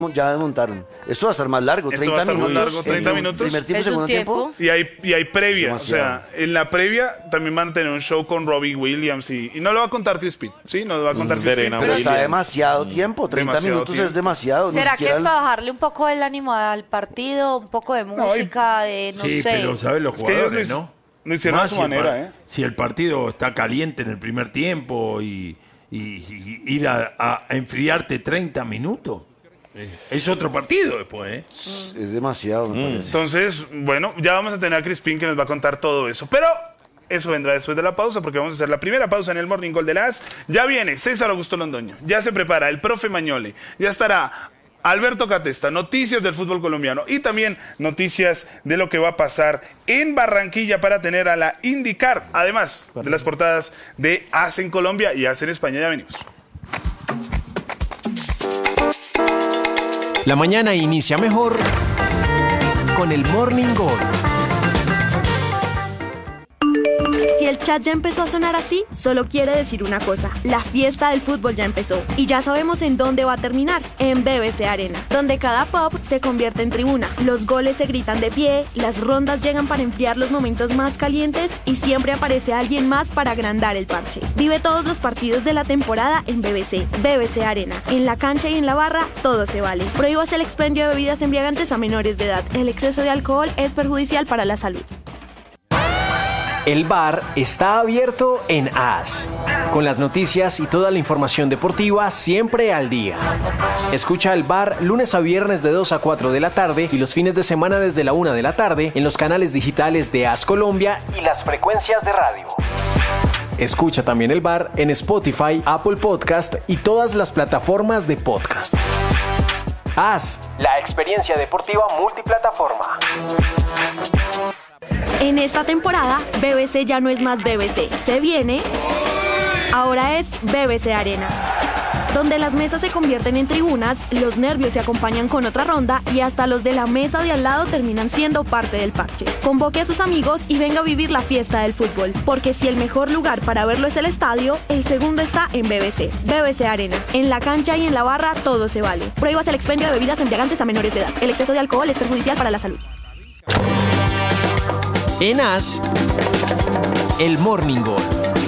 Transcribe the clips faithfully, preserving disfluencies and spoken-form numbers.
Ya desmontaron. Esto va a estar más largo, Esto treinta va a estar muy minutos. largo, treinta en un minutos. Primer tiempo, Es un segundo tiempo. tiempo. Y hay, y hay previa, o Demasiado. sea, en la previa también van a tener un show con Robbie Williams y, y no lo va a contar Chris Pitt, ¿sí? No lo va a contar Chris Pitt. Serena Pero pero- está demasiado tiempo, treinta Demasiado minutos tiempo. es demasiado. ni ¿Será que siquiera es el- para bajarle un poco el ánimo al partido, un poco de y- música, de no sí, sé? pero ¿sabes los Es que ellos jugadores, lo, no? lo hicieron Más a su si el manera, par- ¿eh? Si el partido está caliente en el primer tiempo y, y- y ir a, a enfriarte treinta minutos, es otro partido después, ¿eh? Es demasiado, me parece. Entonces, bueno, ya vamos a tener a Crispín que nos va a contar todo eso. Pero eso vendrá después de la pausa, porque vamos a hacer la primera pausa en el Morning Call de las. Ya viene César Augusto Londoño, ya se prepara el profe Mañole, ya estará Alberto Catesta, noticias del fútbol colombiano y también noticias de lo que va a pasar en Barranquilla para tener a la IndyCar, además de las portadas de A C en Colombia y A C en España. Ya venimos. La mañana inicia mejor con el Morning Call. Si el chat ya empezó a sonar así, solo quiere decir una cosa: la fiesta del fútbol ya empezó. Y ya sabemos en dónde va a terminar: en B B C Arena, donde cada pop se convierte en tribuna, los goles se gritan de pie, las rondas llegan para enfriar los momentos más calientes y siempre aparece alguien más para agrandar el parche. Vive todos los partidos de la temporada en B B C. B B C Arena. En la cancha y en la barra, todo se vale. Prohíbas el expendio de bebidas embriagantes a menores de edad. El exceso de alcohol es perjudicial para la salud. El bar está abierto en A S, con las noticias y toda la información deportiva siempre al día. Escucha el bar lunes a viernes de dos a cuatro de la tarde y los fines de semana desde la una de la tarde en los canales digitales de A S Colombia y las frecuencias de radio. Escucha también el bar en Spotify, Apple Podcast y todas las plataformas de podcast. A S, la experiencia deportiva multiplataforma. En esta temporada, B B C ya no es más B B C. Se viene... Ahora es B B C Arena, donde las mesas se convierten en tribunas, los nervios se acompañan con otra ronda y hasta los de la mesa de al lado terminan siendo parte del parche. Convoque a sus amigos y venga a vivir la fiesta del fútbol, porque si el mejor lugar para verlo es el estadio, el segundo está en B B C. B B C Arena. En la cancha y en la barra todo se vale. Prohíbas el expendio de bebidas embriagantes a menores de edad. El exceso de alcohol es perjudicial para la salud. En A S, el Morning Call.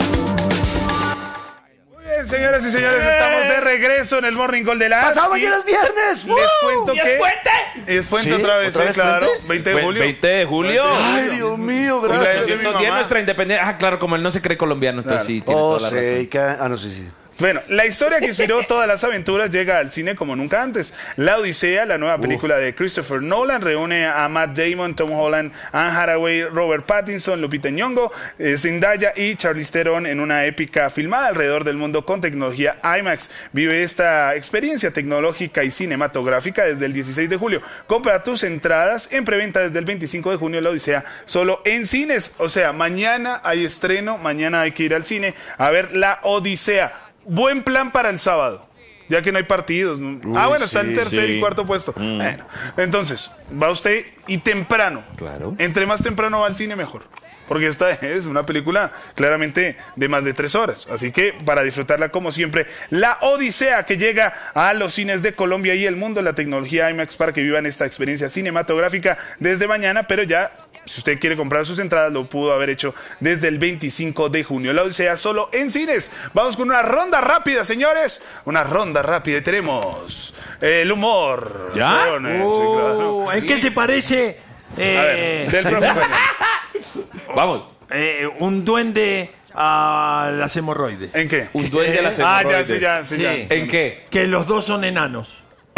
Muy bien, señoras y señores, estamos de regreso en el Morning Call de las. ¡Pasado y mañana es viernes! Les cuento ¿Y es que... puente? Es puente ¿Sí? otra vez, ¿Otra sí, vez claro. puente? veinte de julio. veinte de julio. Ay, Dios mío, Cumpleaños gracias. de mi Nos dio mamá. nuestra independencia. Ah, claro, como él no se cree colombiano, entonces Claro. sí, tiene Oh, toda la sí, razón. que... Ah, no, sí, sí. Bueno, la historia que inspiró todas las aventuras llega al cine como nunca antes. La Odisea, la nueva película de Christopher Nolan, reúne a Matt Damon, Tom Holland, Anne Hathaway, Robert Pattinson, Lupita Nyong'o, eh, Zendaya y Charlize Theron en una épica filmada alrededor del mundo con tecnología IMAX. Vive esta experiencia tecnológica y cinematográfica desde el dieciséis de julio. Compra tus entradas en preventa desde el veinticinco de junio. La Odisea solo en cines. O sea, mañana hay estreno, mañana hay que ir al cine a ver La Odisea. Buen plan para el sábado, ya que no hay partidos. ¿no? Uy, ah, bueno, está el sí, tercer sí. y cuarto puesto. Mm. Bueno, entonces, va usted y temprano. Claro. Entre más temprano va al cine, mejor. Porque esta es una película claramente de más de tres horas. Así que para disfrutarla como siempre, La Odisea, que llega a los cines de Colombia y el mundo, la tecnología IMAX para que vivan esta experiencia cinematográfica desde mañana, pero ya... Si usted quiere comprar sus entradas, lo pudo haber hecho desde el veinticinco de junio. La Odisea solo en cines. Vamos con una ronda rápida, señores. Una ronda rápida. Y tenemos el humor. ¿Ya? Con, eh, sí, Oh, claro. ¿en qué se parece eh, A ver, del profe Mañana. Vamos. eh, un duende a las hemorroides? ¿En qué? Un duende a las Ah, ya, hemorroides. sí, ya, sí, Sí. ya. ¿En qué? Que los dos son enanos.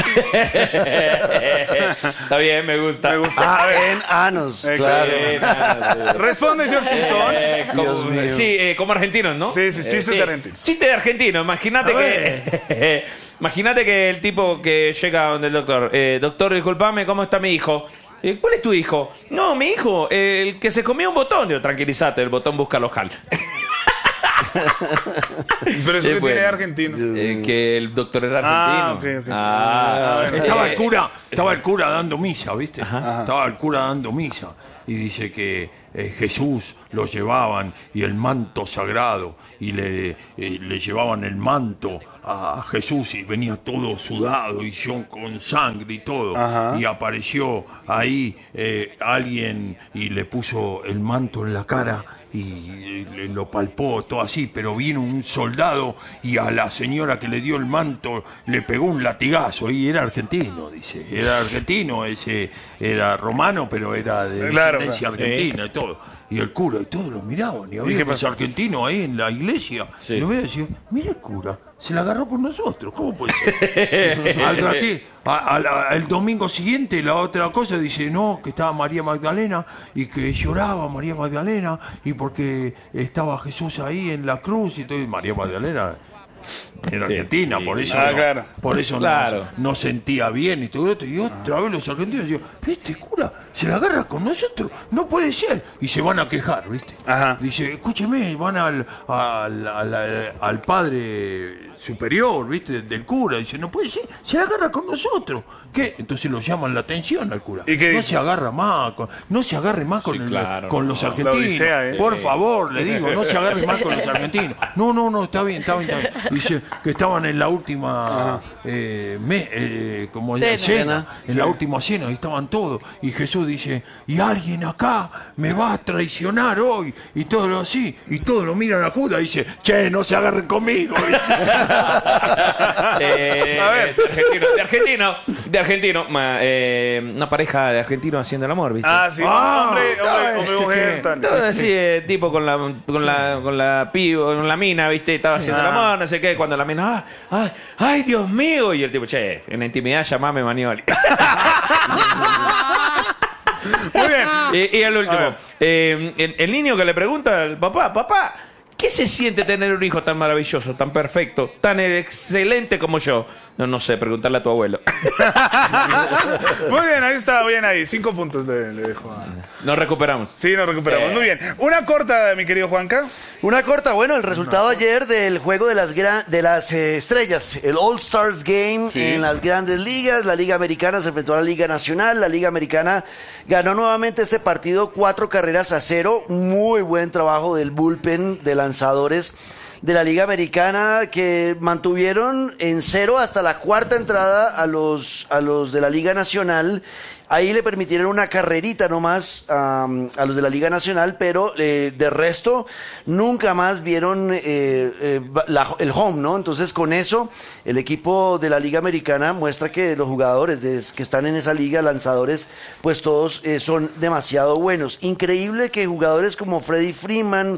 Está bien, me gusta. Me gusta. Ah, en Anos, Eh, claro. Eh, nada, sí. Responde George Pinzón. Eh, como- Dios mío. Sí, eh, como argentinos, ¿no? Sí, sí, chistes de argentinos. Chiste de argentino. Imagínate A que. Imagínate que el tipo que llega donde el doctor. Eh, doctor, disculpame, ¿cómo está mi hijo? Eh, ¿Cuál es tu hijo? No, mi hijo, eh, el que se comió un botón. Yo, tranquilízate, el botón busca local. Pero eso Es que bueno. tiene argentino. Eh, que el doctor era Ah, argentino. ok, ok. Ah, bueno. Estaba eh, el cura, estaba el cura dando misa, ¿viste? Estaba el cura dando misa y dice que eh, Jesús lo llevaban y el manto sagrado y le, eh, le llevaban el manto a Jesús y venía todo sudado y yo con sangre y todo. Ajá. Y apareció ahí eh, alguien y le puso el manto en la cara y le- lo palpó todo así, pero vino un soldado y a la señora que le dio el manto le pegó un latigazo y era argentino, dice, era argentino, ese era romano, pero era de Claro, descendencia claro. argentina y todo. Y el cura y todos lo miraban, y había qué unos pasó? argentinos ahí en la iglesia, Sí. y lo veía y decía, mira el cura, se la agarró con nosotros, ¿cómo puede ser? Al rati- a- a la- el domingo siguiente la otra cosa dice, no, que estaba María Magdalena y que lloraba María Magdalena y porque estaba Jesús ahí en la cruz y todo, y María Magdalena era argentina, sí. por eso, Ah, no, claro. por eso no- Claro. no, sentía bien y todo esto, y otra vez los argentinos decían, este cura se la agarra con nosotros, no puede ser, y se van a quejar, ¿viste? Ajá. Dice, escúcheme, van al, al, al- al padre superior, ¿viste? Del cura, dice, no puede ser, se la agarra con nosotros. ¿Qué? Entonces lo llaman la atención al cura. ¿Y qué no dice? se agarra más, con- no se agarre más con, Sí, el- claro, con no. los La argentinos. odisea, ¿eh? Por favor, le digo, no se agarre más con los argentinos. No, no, no, está bien, está bien. Está bien. Dice que estaban en la última eh, me- eh, como Cena. cena, en la última cena, y estaban todos. Y Jesús dice, y alguien acá me va a traicionar hoy. Y todo lo así. Y todos lo miran a Judas y dice, che, no se agarren conmigo. Eh, A ver. de argentino, de argentino, de argentino, ma- eh, una pareja de argentinos haciendo el amor, ¿viste? Ah, sí, Ah, hombre, hombre, este hombre, mujer, que- tal. Todo así, eh, tipo con la, con la, con la piba, con la mina, ¿viste? Estaba haciendo el Ah. amor, no sé qué, cuando la mina, ah, ay, ay, Dios mío, y el tipo, che, en la intimidad llamame Manioli. Muy bien. y, y el A último, ver. eh, el, el niño que le pregunta al papá, papá, ¿qué se siente tener un hijo tan maravilloso, tan perfecto, tan excelente como yo? No, no sé, preguntarle a tu abuelo. Muy bien, ahí está, bien ahí. Cinco puntos le, le dejo. a- Nos recuperamos. Sí, nos recuperamos. Eh. Muy bien. Una corta, mi querido Juanca. Una corta, bueno, el resultado ayer del juego de las gran- de las eh, estrellas, el All Stars Game en las grandes ligas, la Liga Americana se enfrentó a la Liga Nacional, la Liga Americana ganó nuevamente este partido cuatro carreras a cero, muy buen trabajo del bullpen de lanzadores de la Liga Americana que mantuvieron en cero hasta la cuarta entrada a los, a los de la Liga Nacional. Ahí le permitieron una carrerita nomás um, a los de la Liga Nacional, pero eh, de resto nunca más vieron eh, eh, la- el home, ¿no? Entonces con eso el equipo de la Liga Americana muestra que los jugadores de- que están en esa liga, lanzadores, pues todos eh, son demasiado buenos. Increíble que jugadores como Freddie Freeman,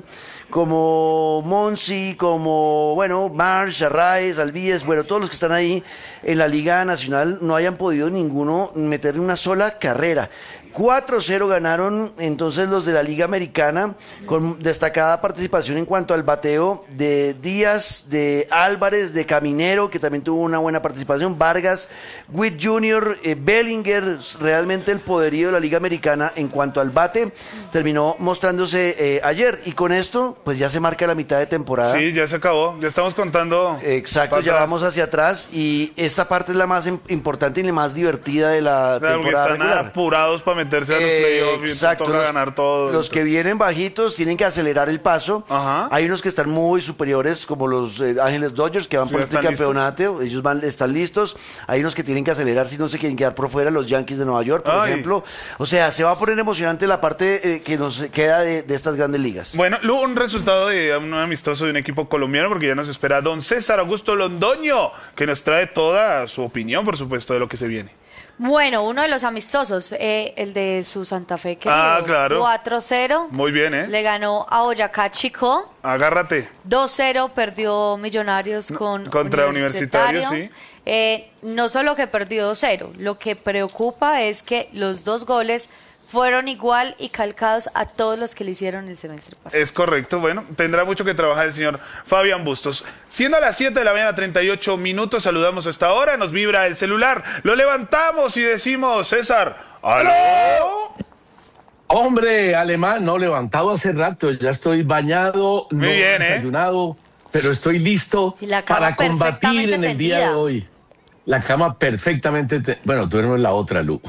como Monsi, como, bueno, Marsh, Arraez, Albies, bueno, todos los que están ahí en la Liga Nacional no hayan podido ninguno meter una sola carrera. cuatro cero ganaron entonces los de la Liga Americana, con destacada participación en cuanto al bateo de Díaz, de Álvarez, de Caminero, que también tuvo una buena participación, Vargas, Witt junior, eh, Bellinger, realmente el poderío de la Liga Americana en cuanto al bate terminó mostrándose eh, ayer, y con esto pues ya se marca la mitad de temporada. Sí, ya se acabó. Ya estamos contando. Exacto, para ya atrás. vamos hacia atrás y esta parte es la más im- importante y la más divertida de la O sea, porque temporada están regular. apurados para meterse a los playoffs y Exacto, toca los, ganar todo. los que vienen bajitos tienen que acelerar el paso. Ajá. Hay unos que están muy superiores, como los eh, Ángeles Dodgers, que van Sí, por ya este están campeonato. Ellos van, están listos. Hay unos que tienen que acelerar si no se quieren quedar por fuera, los Yankees de Nueva York, por Ay. ejemplo. O sea, se va a poner emocionante la parte eh, que nos queda de, de estas grandes ligas. Bueno, Lu, un resultado de un amistoso de un equipo colombiano, porque ya nos espera don César Augusto Londoño, que nos trae toda su opinión, por supuesto, de lo que se viene. Bueno, uno de los amistosos, eh, el de su Santa Fe, que Ah, quedó claro. cuatro cero. Muy bien, ¿eh? Le ganó a Boyacá Chico. Agárrate. dos cero perdió Millonarios con contra Universitario, sí. Eh, no solo que perdió dos cero, lo que preocupa es que los dos goles fueron igual y calcados a todos los que le hicieron el semestre pasado. Es correcto, bueno, tendrá mucho que trabajar el señor Fabián Bustos. Siendo a las siete de la mañana, treinta y ocho minutos, saludamos a esta hora, nos vibra el celular, lo levantamos y decimos, César, ¡aló! Hombre, alemán, no, levantado hace rato, ya estoy bañado, Muy no bien, ¿eh? desayunado, pero estoy listo Y la cama para combatir en el día de tendida. hoy. La cama perfectamente... Te... Bueno, duermo en la otra, Lu.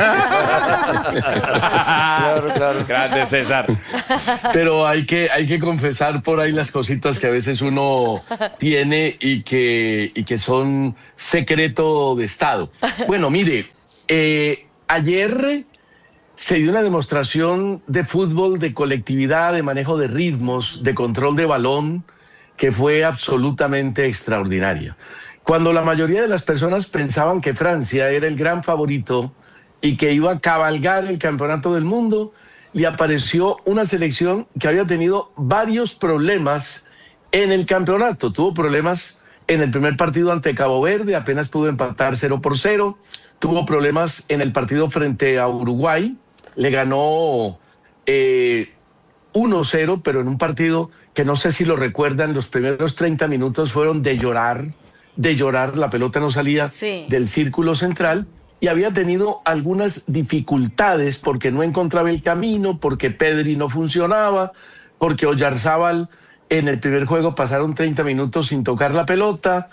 Claro, claro. Grande César. Pero hay que, hay que confesar por ahí las cositas que a veces uno tiene y que, y que son secreto de Estado. Bueno, mire, eh, ayer se dio una demostración de fútbol, de colectividad, de manejo de ritmos, de control de balón, que fue absolutamente extraordinaria. Cuando la mayoría de las personas pensaban que Francia era el gran favorito y que iba a cabalgar el campeonato del mundo, le apareció una selección que había tenido varios problemas en el campeonato. Tuvo problemas en el primer partido ante Cabo Verde, apenas pudo empatar cero por cero. Tuvo problemas en el partido frente a Uruguay, le ganó eh, uno cero, pero en un partido que no sé si lo recuerdan, los primeros treinta minutos fueron de llorar, de llorar, la pelota no salía Sí. del círculo central y había tenido algunas dificultades porque no encontraba el camino, porque Pedri no funcionaba, porque Oyarzábal en el primer juego pasaron treinta minutos sin tocar la pelota,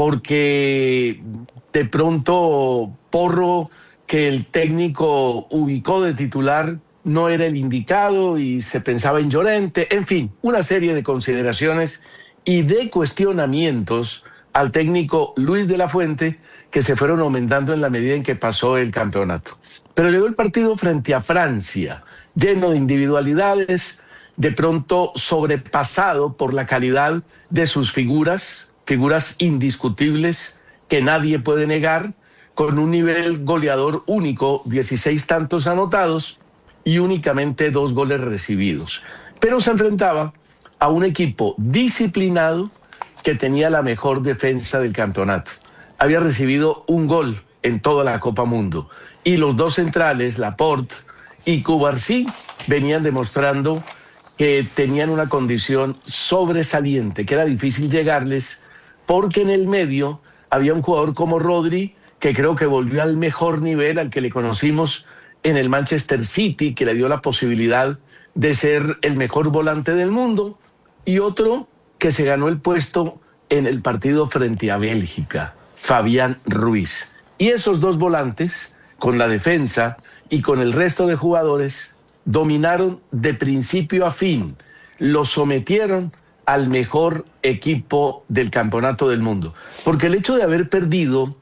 porque de pronto Porro, que el técnico ubicó de titular, no era el indicado y se pensaba en Llorente, en fin, una serie de consideraciones y de cuestionamientos al técnico Luis de la Fuente que se fueron aumentando en la medida en que pasó el campeonato. Pero llegó el partido frente a Francia, lleno de individualidades, de pronto sobrepasado por la calidad de sus figuras, figuras indiscutibles que nadie puede negar, con un nivel goleador único, dieciséis tantos anotados y únicamente dos goles recibidos. Pero se enfrentaba a un equipo disciplinado que tenía la mejor defensa del campeonato. Había recibido un gol en toda la Copa Mundo. Y los dos centrales, Laporte y Cubarsí, venían demostrando que tenían una condición sobresaliente, que era difícil llegarles, porque en el medio había un jugador como Rodri, que creo que volvió al mejor nivel al que le conocimos en el Manchester City, que le dio la posibilidad de ser el mejor volante del mundo, y otro que se ganó el puesto en el partido frente a Bélgica, Fabián Ruiz. Y esos dos volantes, con la defensa y con el resto de jugadores, dominaron de principio a fin, lo sometieron al mejor equipo del campeonato del mundo. Porque el hecho de haber perdido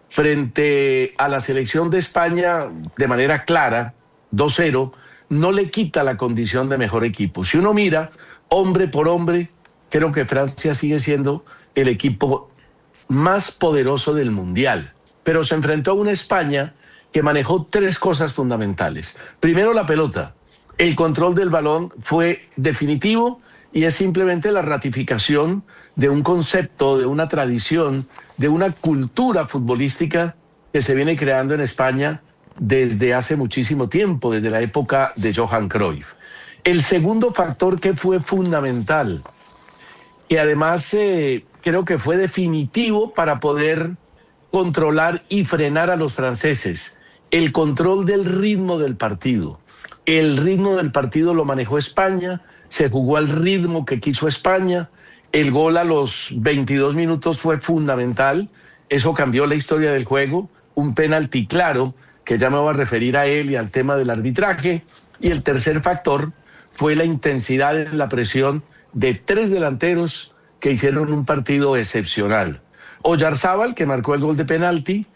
frente a la selección de España de manera clara, dos cero, no le quita la condición de mejor equipo. Si uno mira, hombre por hombre, creo que Francia sigue siendo el equipo más poderoso del Mundial. Pero se enfrentó a una España que manejó tres cosas fundamentales. Primero, la pelota. El control del balón fue definitivo y es simplemente la ratificación de un concepto, de una tradición, de una cultura futbolística que se viene creando en España desde hace muchísimo tiempo, desde la época de Johan Cruyff. El segundo factor que fue fundamental, que además eh, creo que fue definitivo para poder controlar y frenar a los franceses, el control del ritmo del partido. El ritmo del partido lo manejó España, se jugó al ritmo que quiso España, el gol a los veintidós minutos fue fundamental, eso cambió la historia del juego, un penalti claro, que ya me voy a referir a él y al tema del arbitraje, y el tercer factor fue la intensidad en la presión de tres delanteros que hicieron un partido excepcional. Oyarzábal, que marcó el gol de penalti,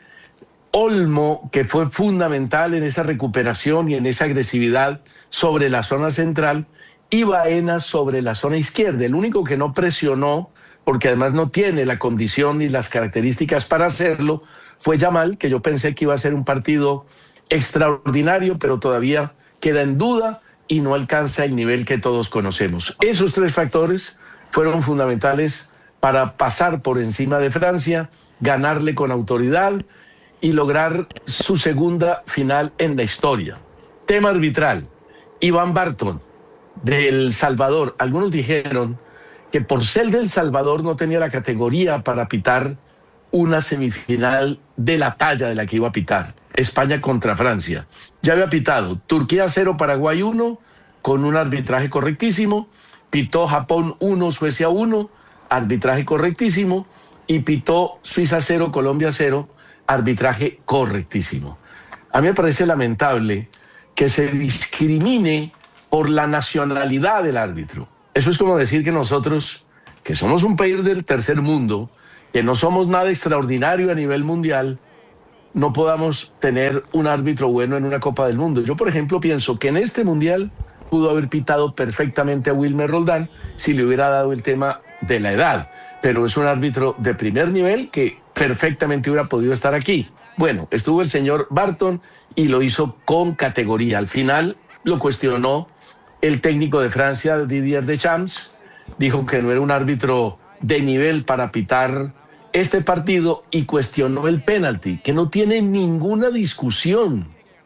Olmo, que fue fundamental en esa recuperación y en esa agresividad sobre la zona central, y Baena sobre la zona izquierda. El único que no presionó, porque además no tiene la condición ni las características para hacerlo, fue Yamal, que yo pensé que iba a ser un partido extraordinario, pero todavía queda en duda y no alcanza el nivel que todos conocemos. Esos tres factores fueron fundamentales para pasar por encima de Francia, ganarle con autoridad y lograr su segunda final en la historia. Tema arbitral. Iván Barton, del Salvador. Algunos dijeron que por ser del Salvador no tenía la categoría para pitar una semifinal de la talla de la que iba a pitar. España contra Francia. Ya había pitado Turquía cero, Paraguay uno, con un arbitraje correctísimo. Pitó Japón uno, Suecia uno, arbitraje correctísimo. Y pitó Suiza cero, Colombia cero, arbitraje correctísimo. A mí me parece lamentable que se discrimine por la nacionalidad del árbitro. Eso es como decir que nosotros, que somos un país del tercer mundo, que no somos nada extraordinario a nivel mundial, no podamos tener un árbitro bueno en una Copa del Mundo. Yo, por ejemplo, pienso que en este mundial pudo haber pitado perfectamente a Wilmer Roldán si le hubiera dado el tema de la edad, pero es un árbitro de primer nivel que perfectamente hubiera podido estar aquí. Bueno, estuvo el señor Barton y lo hizo con categoría. Al final lo cuestionó el técnico de Francia, Didier Deschamps, dijo que no era un árbitro de nivel para pitar este partido y cuestionó el penalti, que no tiene ninguna discusión.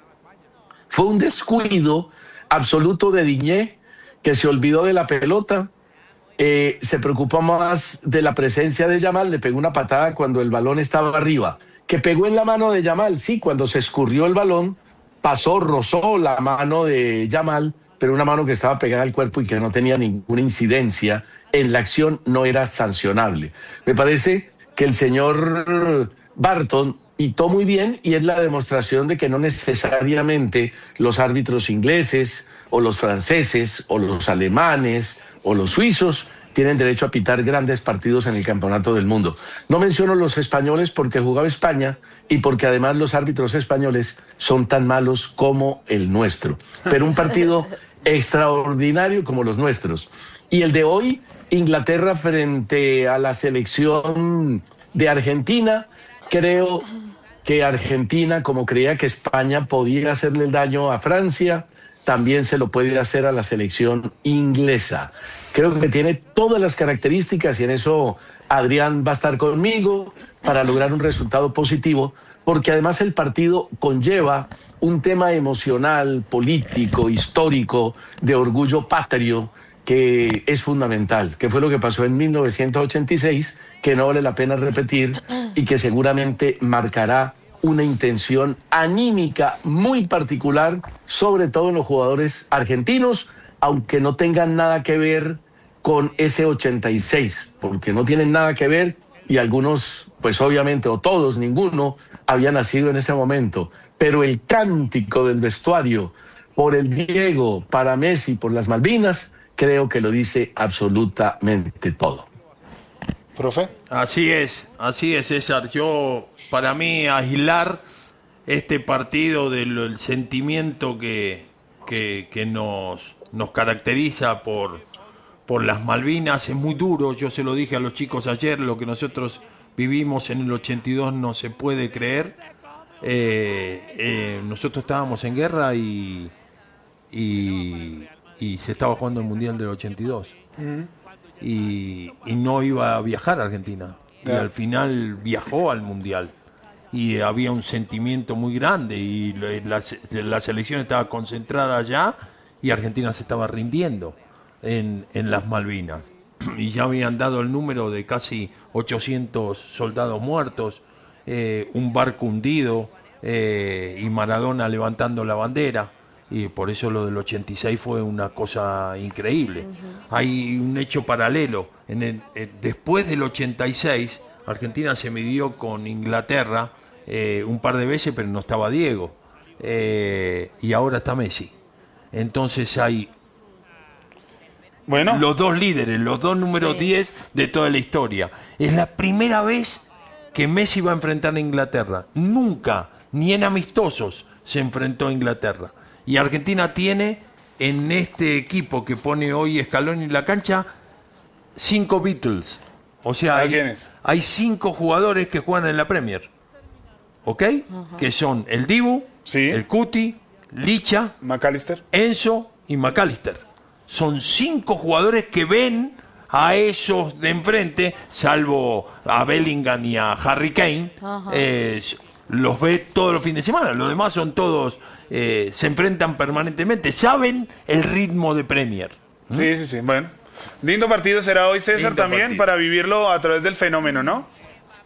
Fue un descuido absoluto de Digne, que se olvidó de la pelota, eh, se preocupó más de la presencia de Yamal, le pegó una patada cuando el balón estaba arriba, que pegó en la mano de Yamal, sí, cuando se escurrió el balón, pasó, rozó la mano de Yamal, pero una mano que estaba pegada al cuerpo y que no tenía ninguna incidencia en la acción, no era sancionable. Me parece que el señor Barton pitó muy bien y es la demostración de que no necesariamente los árbitros ingleses o los franceses o los alemanes o los suizos tienen derecho a pitar grandes partidos en el Campeonato del Mundo. No menciono los españoles porque jugaba España y porque además los árbitros españoles son tan malos como el nuestro. Pero un partido extraordinario como los nuestros. Y el de hoy, Inglaterra frente a la selección de Argentina, creo que Argentina, como creía que España podía hacerle el daño a Francia, también se lo puede hacer a la selección inglesa. Creo que tiene todas las características y en eso Adrián va a estar conmigo para lograr un resultado positivo, porque además el partido conlleva un tema emocional, político, histórico, de orgullo patrio, que es fundamental, que fue lo que pasó en mil novecientos ochenta y seis, que no vale la pena repetir y que seguramente marcará una intención anímica muy particular, sobre todo en los jugadores argentinos, aunque no tengan nada que ver con ese ochenta y seis, porque no tienen nada que ver y algunos, pues obviamente, o todos, ninguno, había nacido en ese momento. Pero el cántico del vestuario por el Diego, para Messi, por las Malvinas, creo que lo dice absolutamente todo. ¿Profe? Así es, así es, César. Yo, para mí, aislar este partido del el sentimiento que, que, que nos, nos caracteriza por, por las Malvinas es muy duro. Yo se lo dije a los chicos ayer, lo que nosotros vivimos en el ochenta y dos no se puede creer. Eh, eh, nosotros estábamos en guerra y... y y se estaba jugando el Mundial del ochenta y dos. Uh-huh. y, y no iba a viajar a Argentina. Yeah. Y al final viajó al Mundial. Y había un sentimiento muy grande y la, la selección estaba concentrada allá y Argentina se estaba rindiendo en, en las Malvinas. Y ya habían dado el número de casi ochocientos soldados muertos, eh, un barco hundido eh, y Maradona levantando la bandera. Y por eso lo del ochenta y seis fue una cosa increíble. Uh-huh. Hay un hecho paralelo. En el, eh, después del ochenta y seis, Argentina se midió con Inglaterra eh, un par de veces, pero no estaba Diego. Eh, y ahora está Messi. Entonces hay bueno. los dos líderes, los dos números sí. diez de toda la historia. Es la primera vez que Messi va a enfrentar a Inglaterra. Nunca, ni en amistosos, se enfrentó a Inglaterra. Y Argentina tiene en este equipo que pone hoy Scaloni en la cancha cinco Beatles. O sea, hay, hay cinco jugadores que juegan en la Premier. ¿Ok? Uh-huh. Que son el Dibu, sí. el Cuti, Licha, McAllister, Enzo y McAllister. Son cinco jugadores que ven a esos de enfrente, salvo a Bellingham y a Harry Kane. Uh-huh. eh, los ve todos los fines de semana. Los demás son todos... Eh, se enfrentan permanentemente, saben el ritmo de Premier. ¿Mm? Sí, sí, sí, bueno. Lindo partido será hoy, César, lindo también partido. Para vivirlo a través del fenómeno, ¿no?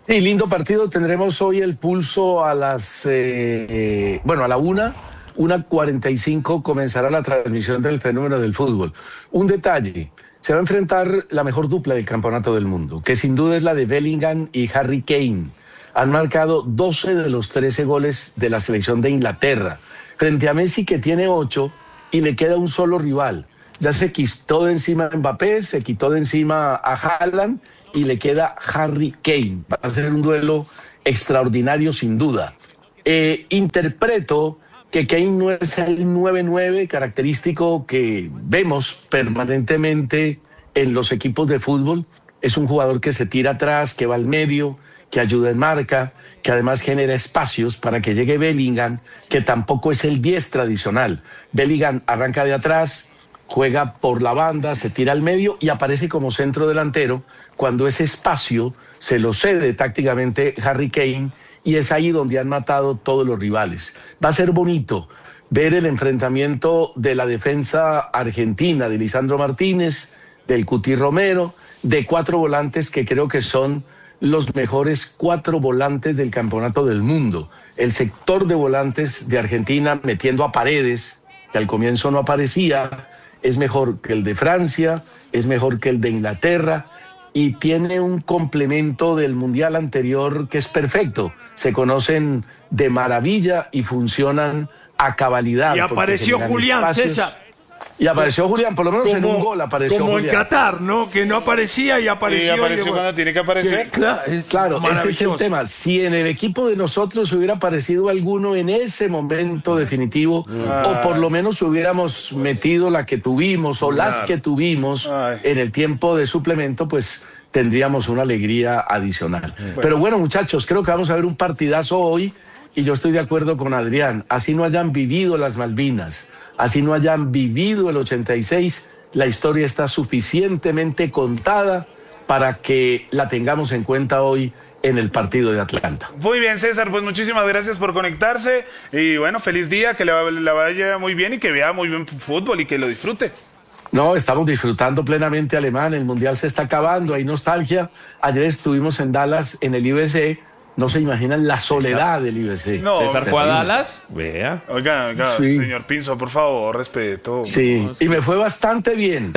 Sí, lindo partido. Tendremos hoy el pulso a las, eh, eh, bueno, a la una, una cuarenta y cinco comenzará la transmisión del fenómeno del fútbol. Un detalle, se va a enfrentar la mejor dupla del campeonato del mundo, que sin duda es la de Bellingham y Harry Kane. Han marcado doce de los trece goles de la selección de Inglaterra, frente a Messi, que tiene ocho, y le queda un solo rival. Ya se quitó de encima a Mbappé, se quitó de encima a Haaland, y le queda Harry Kane. Va a ser un duelo extraordinario sin duda. Eh, interpreto que Kane no es el nueve nueve característico que vemos permanentemente en los equipos de fútbol. Es un jugador que se tira atrás, que va al medio, que ayuda en marca, que además genera espacios para que llegue Bellingham, que tampoco es el diez tradicional. Bellingham arranca de atrás, juega por la banda, se tira al medio y aparece como centro delantero cuando ese espacio se lo cede tácticamente Harry Kane, y es ahí donde han matado todos los rivales. Va a ser bonito ver el enfrentamiento de la defensa argentina, de Lisandro Martínez, del Cuti Romero, de cuatro volantes que creo que son los mejores cuatro volantes del campeonato del mundo. El sector de volantes de Argentina, metiendo a Paredes, que al comienzo no aparecía, es mejor que el de Francia, es mejor que el de Inglaterra, y tiene un complemento del mundial anterior que es perfecto. Se conocen de maravilla y funcionan a cabalidad. Y apareció Julián, espacios. César. Y apareció Julián, por lo menos como, en un gol apareció como Julián. en Qatar, ¿no? Que no aparecía y apareció. Y apareció y de... cuando tiene que aparecer. Claro, es Claro, ese es el tema. Si en el equipo de nosotros hubiera aparecido alguno en ese momento definitivo, Ay. o por lo menos hubiéramos metido la que tuvimos o Claro. las que tuvimos Ay. en el tiempo de suplemento, pues tendríamos una alegría adicional. Bueno. Pero bueno, muchachos, creo que vamos a ver un partidazo hoy, y yo estoy de acuerdo con Adrián. Así no hayan vivido las Malvinas, así no hayan vivido el ochenta y seis, la historia está suficientemente contada para que la tengamos en cuenta hoy en el partido de Atlanta. Muy bien, César, pues muchísimas gracias por conectarse y bueno, feliz día, que la, la vaya muy bien y que vea muy bien fútbol y que lo disfrute. No, estamos disfrutando plenamente Alemán, el Mundial se está acabando, hay nostalgia. Ayer estuvimos en Dallas en el I B C, no se imaginan la soledad del I B C. No, César fue a terrible. Dallas. Vea. Oiga, oiga, Sí. señor Pinzo, por favor, respeto. Sí, y me fue bastante bien.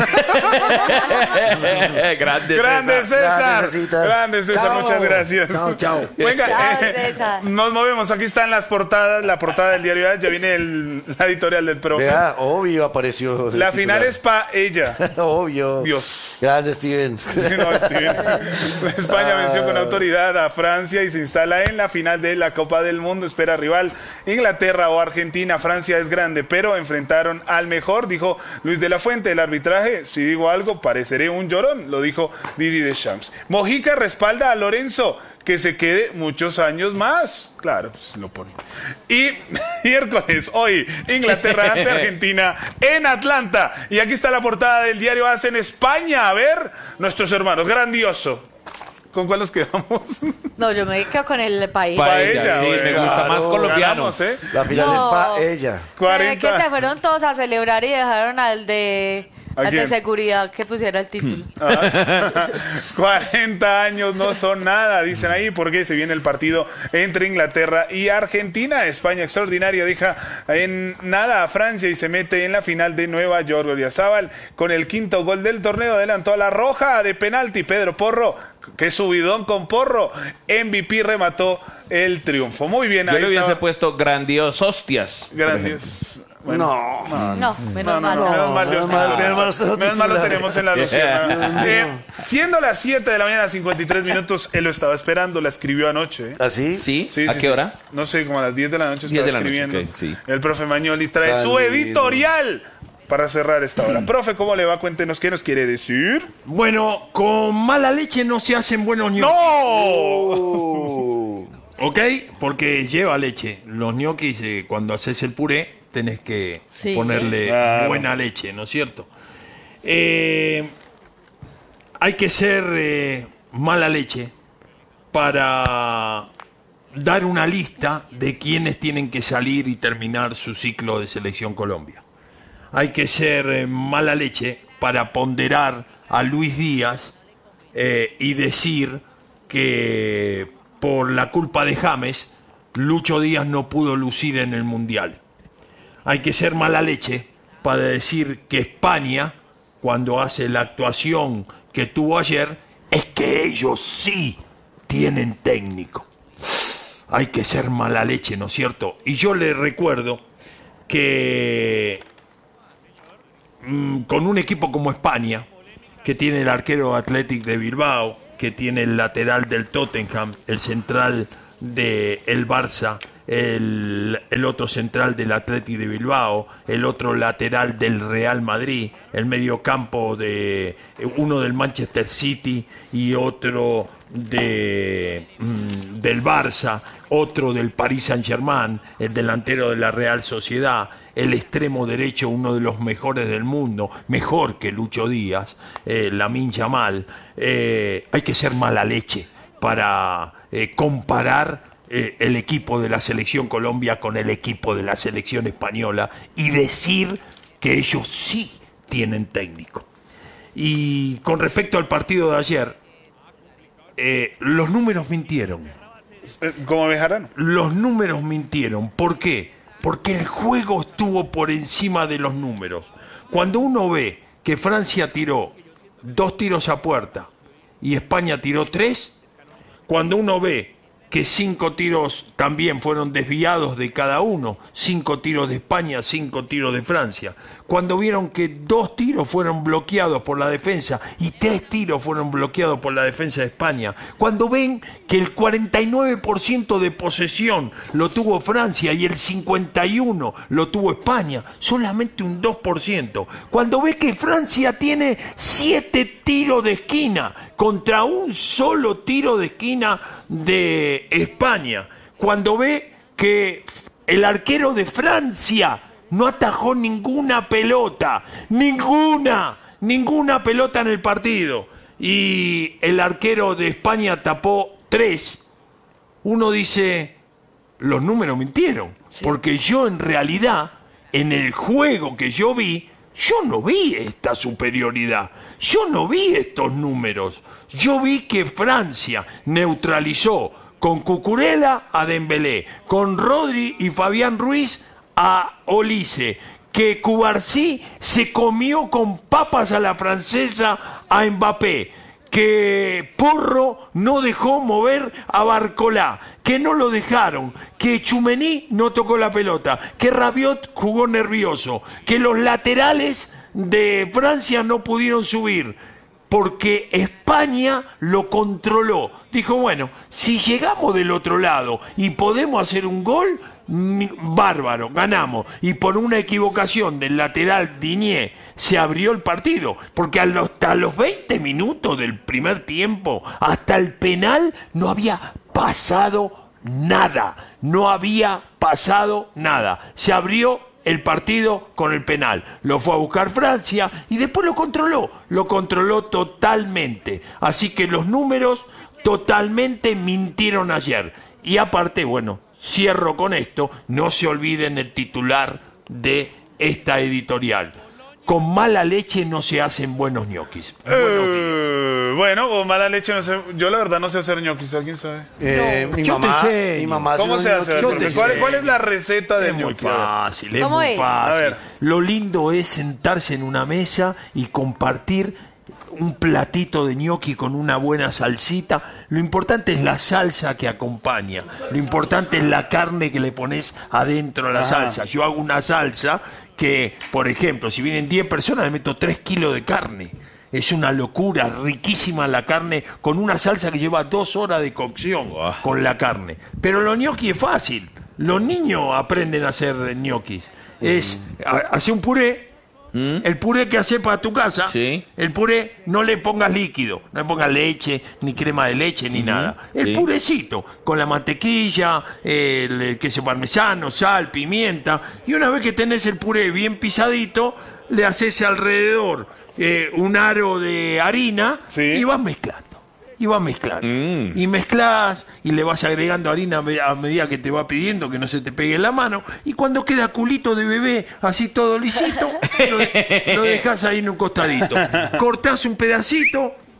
Grande, Grande César. César. Grande, César. Grande César, Chao. muchas gracias. Chao, chao. Venga, Chao, eh, César. nos movemos. Aquí están las portadas, la portada del diario A, ya viene el, la editorial del profe. Vea, obvio apareció. el La final titular. es pa' ella. Obvio. Dios. Grande, Steven. Sí, no, Steven. España venció con autoridad a Francia y se instala en la final de la Copa del Mundo. Espera rival Inglaterra o Argentina. Francia es grande, pero enfrentaron al mejor, dijo Luis de la Fuente. El arbitraje, si digo algo, pareceré un llorón, lo dijo Didi Deschamps. Mojica respalda a Lorenzo, que se quede muchos años más. Claro, pues lo pone. Y miércoles, hoy, Inglaterra ante Argentina en Atlanta. Y aquí está la portada del diario A S en España. A ver, nuestros hermanos, grandioso. ¿Con cuál nos quedamos? No, yo me quedo con el país. Paella, Paella, sí, güey. me gusta Claro, más colombiano. Ganamos, ¿eh? La final No. es para ella. cuarenta. Que se fueron todos a celebrar y dejaron al de, ¿A al de quién? seguridad que pusiera el título. Ah, cuarenta años no son nada, dicen ahí, porque se viene el partido entre Inglaterra y Argentina. España extraordinaria deja en nada a Francia y se mete en la final de Nueva York. Oriazábal con el quinto gol del torneo adelantó a la roja de penalti. Pedro Porro, qué subidón con Porro, M V P remató el triunfo. Muy bien, Yo ahí le hubiese estaba. puesto grandiosostias. Grandioso. No. No, menos No, no, mal. no, menos mal, menos Dios mal, mío. menos mal, usted no Menos mal lo titula. tenemos en la Luciana. Eh, siendo las siete de la mañana, cincuenta y tres minutos, él lo estaba esperando, la escribió anoche. ¿eh? ¿Así? ¿Sí? Sí, ¿A sí, qué sí. hora? No sé, como a las diez de la noche diez estaba de la noche, escribiendo. ok, sí. El profe Mañoli trae Tan su lindo. editorial para cerrar esta hora. Profe, ¿cómo le va? Cuéntenos qué nos quiere decir. Bueno, con mala leche no se hacen buenos ñoquis. ¡No! ¿Ok? Porque lleva leche. Los ñoquis, eh, cuando haces el puré, tenés que Sí. ponerle Claro. buena leche, ¿no es cierto? Eh, hay que ser eh, mala leche para dar una lista de quienes tienen que salir y terminar su ciclo de Selección Colombia. Hay que ser eh, mala leche para ponderar a Luis Díaz eh, y decir que por la culpa de James, Lucho Díaz no pudo lucir en el Mundial. Hay que ser mala leche para decir que España, cuando hace la actuación que tuvo ayer, es que ellos sí tienen técnico. Hay que ser mala leche, ¿no es cierto? Y yo le recuerdo que mmm, con un equipo como España, que tiene el arquero Athletic de Bilbao, que tiene el lateral del Tottenham, el central del Barça, el, el otro central del Athletic de Bilbao, el otro lateral del Real Madrid, el mediocampo de uno del Manchester City y otro de mm, del Barça, otro del Paris Saint-Germain, el delantero de la Real Sociedad, el extremo derecho, uno de los mejores del mundo, mejor que Lucho Díaz, eh, Lamine Yamal. Eh, hay que ser mala leche para eh, comparar eh, el equipo de la selección Colombia con el equipo de la selección española y decir que ellos sí tienen técnico. Y con respecto al partido de ayer, eh, los números mintieron. ¿Cómo Bejarano? Los números mintieron. ¿Por qué? Porque el juego estuvo por encima de los números. Cuando uno ve que Francia tiró dos tiros a puerta y España tiró tres, cuando uno ve que cinco tiros también fueron desviados de cada uno, cinco tiros de España, cinco tiros de Francia, cuando vieron que dos tiros fueron bloqueados por la defensa y tres tiros fueron bloqueados por la defensa de España, cuando ven que el cuarenta y nueve por ciento de posesión lo tuvo Francia y el cincuenta y uno por ciento lo tuvo España, solamente un dos por ciento, cuando ve que Francia tiene siete tiros de esquina contra un solo tiro de esquina de España, cuando ve que el arquero de Francia no atajó ninguna pelota, ninguna, ninguna pelota en el partido, y el arquero de España tapó tres, uno dice, los números mintieron, sí. Porque yo en realidad, en el juego que yo vi, yo no vi esta superioridad, yo no vi estos números, yo vi que Francia neutralizó con Cucurella a Dembélé, con Rodri y Fabián Ruiz a Olise, que Cubarsí se comió con papas a la francesa a Mbappé, que Porro no dejó mover a Barcolá, que no lo dejaron, que Tchouaméni no tocó la pelota, que Rabiot jugó nervioso, que los laterales de Francia no pudieron subir, porque España lo controló. Dijo, bueno, si llegamos del otro lado y podemos hacer un gol, bárbaro, ganamos. Y por una equivocación del lateral Digne se abrió el partido, porque hasta los veinte minutos del primer tiempo, hasta el penal, no había pasado nada, no había pasado nada. Se abrió el partido con el penal, lo fue a buscar Francia y después lo controló, lo controló totalmente. Así que los números totalmente mintieron ayer. Y aparte, bueno, cierro con esto, no se olviden el titular de esta editorial. Con mala leche no se hacen buenos ñoquis. Eh, bueno, con mala leche no sé. Yo la verdad no sé hacer ñoquis. ¿Alguien sabe? Eh, no, mi, yo mamá, te mi mamá. ¿Cómo se hace? ¿Cuál, ¿Cuál es la receta de es muy ñoquis? fácil, es ¿Cómo muy es? fácil. A ver. Lo lindo es sentarse en una mesa y compartir un platito de ñoqui con una buena salsita. Lo importante es la salsa que acompaña. Lo importante es la carne que le pones adentro a la Ajá. salsa. Yo hago una salsa que, por ejemplo, si vienen diez personas, le meto tres kilos de carne. Es una locura, riquísima la carne, con una salsa que lleva dos horas de cocción con la carne. Pero los ñoquis es fácil. Los niños aprenden a hacer ñoquis. Es hacer un puré. ¿Mm? El puré que haces para tu casa, Sí. el puré no le pongas líquido, no le pongas leche, ni crema de leche, ni nada. El sí. purecito, con la mantequilla, el, el queso parmesano, sal, pimienta. Y una vez que tenés el puré bien pisadito, le haces alrededor eh, un aro de harina Sí. y vas mezclando. Y vas mezclando. Mm. Y mezclas y le vas agregando harina a medida que te va pidiendo, que no se te pegue en la mano. Y cuando queda culito de bebé, así todo lisito, lo, lo dejas ahí en un costadito. Cortás un pedacito,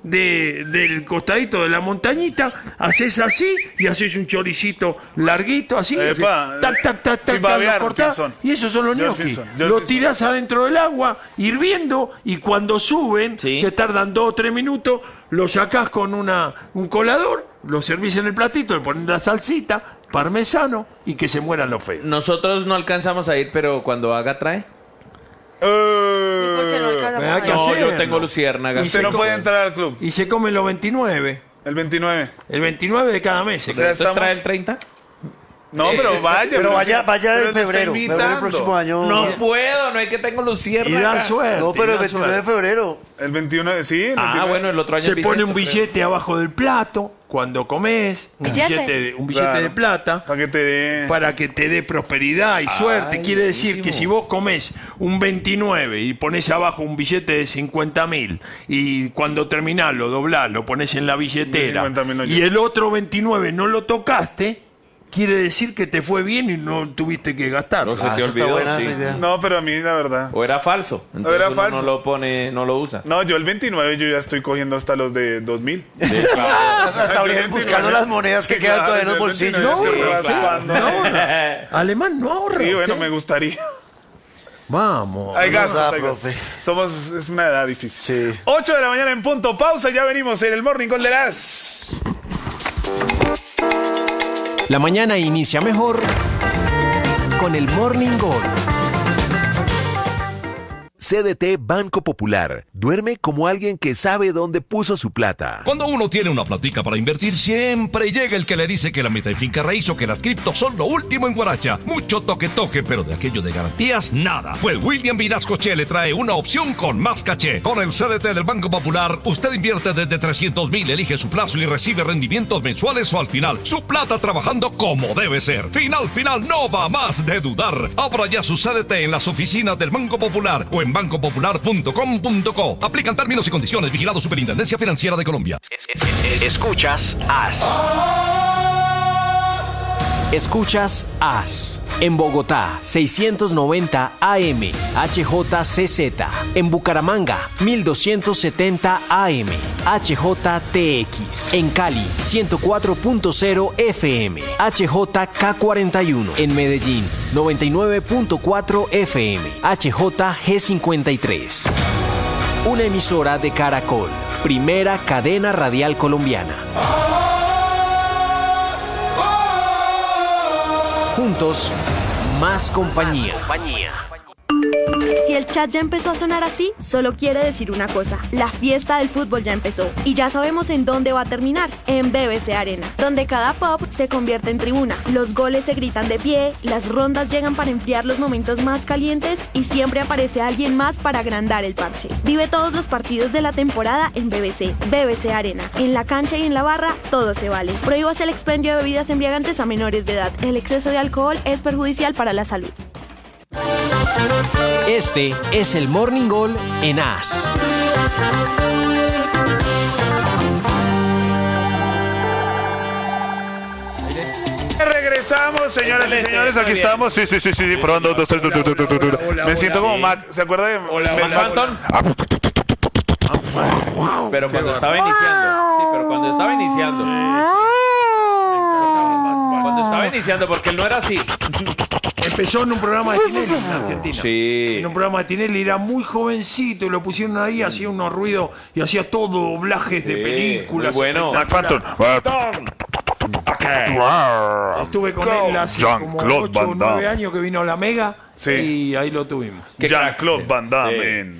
de, del costadito de la montañita, haces así y haces un choricito larguito así, Epa, así, tac, tac, tac, sin tac, babear, lo cortás, Pinzón. y esos son los George ñoquis. Pinzón, George Lo Pinzón. tirás adentro del agua, hirviendo, y cuando suben, Sí. que tardan dos o tres minutos, lo sacás con una, un colador, lo servís en el platito, le pones la salsita, parmesano, y que se mueran los feos. Nosotros no alcanzamos a ir, pero cuando haga trae. Eh, ¿Por qué no alcanzamos Hay a que ir? No, yo hacerlo. tengo luciérnagas. Usted no puede entrar al club. Y se comen los veintinueve. El veintinueve. El veintinueve de cada mes. se O sea, come. ¿Entonces trae estamos- el treinta? No, pero vaya. Pero vaya, sí, vaya pero en te está febrero. Febrero el invitando. próximo año. No puedo, no es que tengo Y dan luciérnagas. suerte. No, pero y el dan veintinueve de suerte. febrero. El veintiuno, de- sí. El Ah, veintinueve. bueno, el otro año Se es pone un bisiesto, billete abajo del plato cuando comes, un ¿Billete? billete, de, un billete Claro. de plata, Para que te dé. para que te dé prosperidad y suerte. Ay, Quiere decir buenísimo. que si vos comes un veintinueve y pones abajo un billete de cincuenta mil y cuando terminás lo doblás, lo pones en la billetera cincuenta mil no y llega. el otro veintinueve no lo tocaste, quiere decir que te fue bien y no tuviste que gastar. No se Ah, te eso está olvidó, buena sí. esa idea. No, pero a mí, la verdad. O era falso. Entonces era uno falso. no lo pone, no lo usa. No, yo el veintinueve yo ya estoy cogiendo hasta los de dos mil. Hasta ahorita buscando las monedas que Sí, quedan claro, todavía en los yo el bolsillos. veintinueve No, estoy raspando. Alemán no ahorra. Y bueno, usted. me gustaría. Vamos. Hay Vamos gastos, a, hay gastos. profe. Somos, es una edad difícil. Sí. ocho de la mañana en punto. Pausa, ya venimos en el Morning Call de las... La mañana inicia mejor con el Morning Gol. C D T Banco Popular. Duerme como alguien que sabe dónde puso su plata. Cuando uno tiene una platica para invertir, siempre llega el que le dice que la meta en finca raíz o que las criptos son lo último en Guaracha. Mucho toque toque, pero de aquello de garantías, nada. Pues William Vinasco Che le trae una opción con más caché. Con el C D T del Banco Popular, usted invierte desde trescientos mil, elige su plazo y recibe rendimientos mensuales o al final. Su plata trabajando como debe ser. Final, final, no va más de dudar. Abra ya su C D T en las oficinas del Banco Popular o en banco popular punto com punto co. Aplican términos y condiciones. Vigilado Superintendencia Financiera de Colombia. Escuchas As. Escuchas As. En Bogotá, seiscientos noventa A M, H J C Z. En Bucaramanga, mil doscientos setenta A M, H J T X. En Cali, ciento cuatro punto cero F M, H J K cuarenta y uno. En Medellín, noventa y nueve punto cuatro F M, H J G cincuenta y tres. Una emisora de Caracol, primera cadena radial colombiana. Juntos, más compañía. Si el chat ya empezó a sonar así, solo quiere decir una cosa: la fiesta del fútbol ya empezó. Y ya sabemos en dónde va a terminar: en B B C Arena, donde cada pop se convierte en tribuna. Los goles se gritan de pie, las rondas llegan para enfriar los momentos más calientes y siempre aparece alguien más para agrandar el parche. Vive todos los partidos de la temporada en B B C. B B C Arena. En la cancha y en la barra, todo se vale. Prohíbas el expendio de bebidas embriagantes a menores de edad. El exceso de alcohol es perjudicial para la salud. Este es el Morning Gol en As. Regresamos, señoras y Excelente, señores. muy Aquí bien. estamos. Sí, sí, sí, sí. Probando. dos, tres, tu, tu, tu, tu, tu, tu. hola, Me siento hola. como Mac. ¿Se acuerda de Hola, de- Mac Phantom. Pero cuando estaba iniciando. Sí, pero cuando estaba iniciando. Cuando estaba iniciando, porque él no era así. Empezó en un programa de Tinelli en Argentina. Sí. En un programa de Tinelli, era muy jovencito y lo pusieron ahí, hacía unos ruidos y hacía todo doblajes de Sí, películas. muy bueno. Mac Phantom. Estuve con él hace como Jean-Claude ocho o Van nueve Damme. años que vino a la Mega Sí. y ahí lo tuvimos. Qué crack. Jean-Claude Van Damme. Sí. en-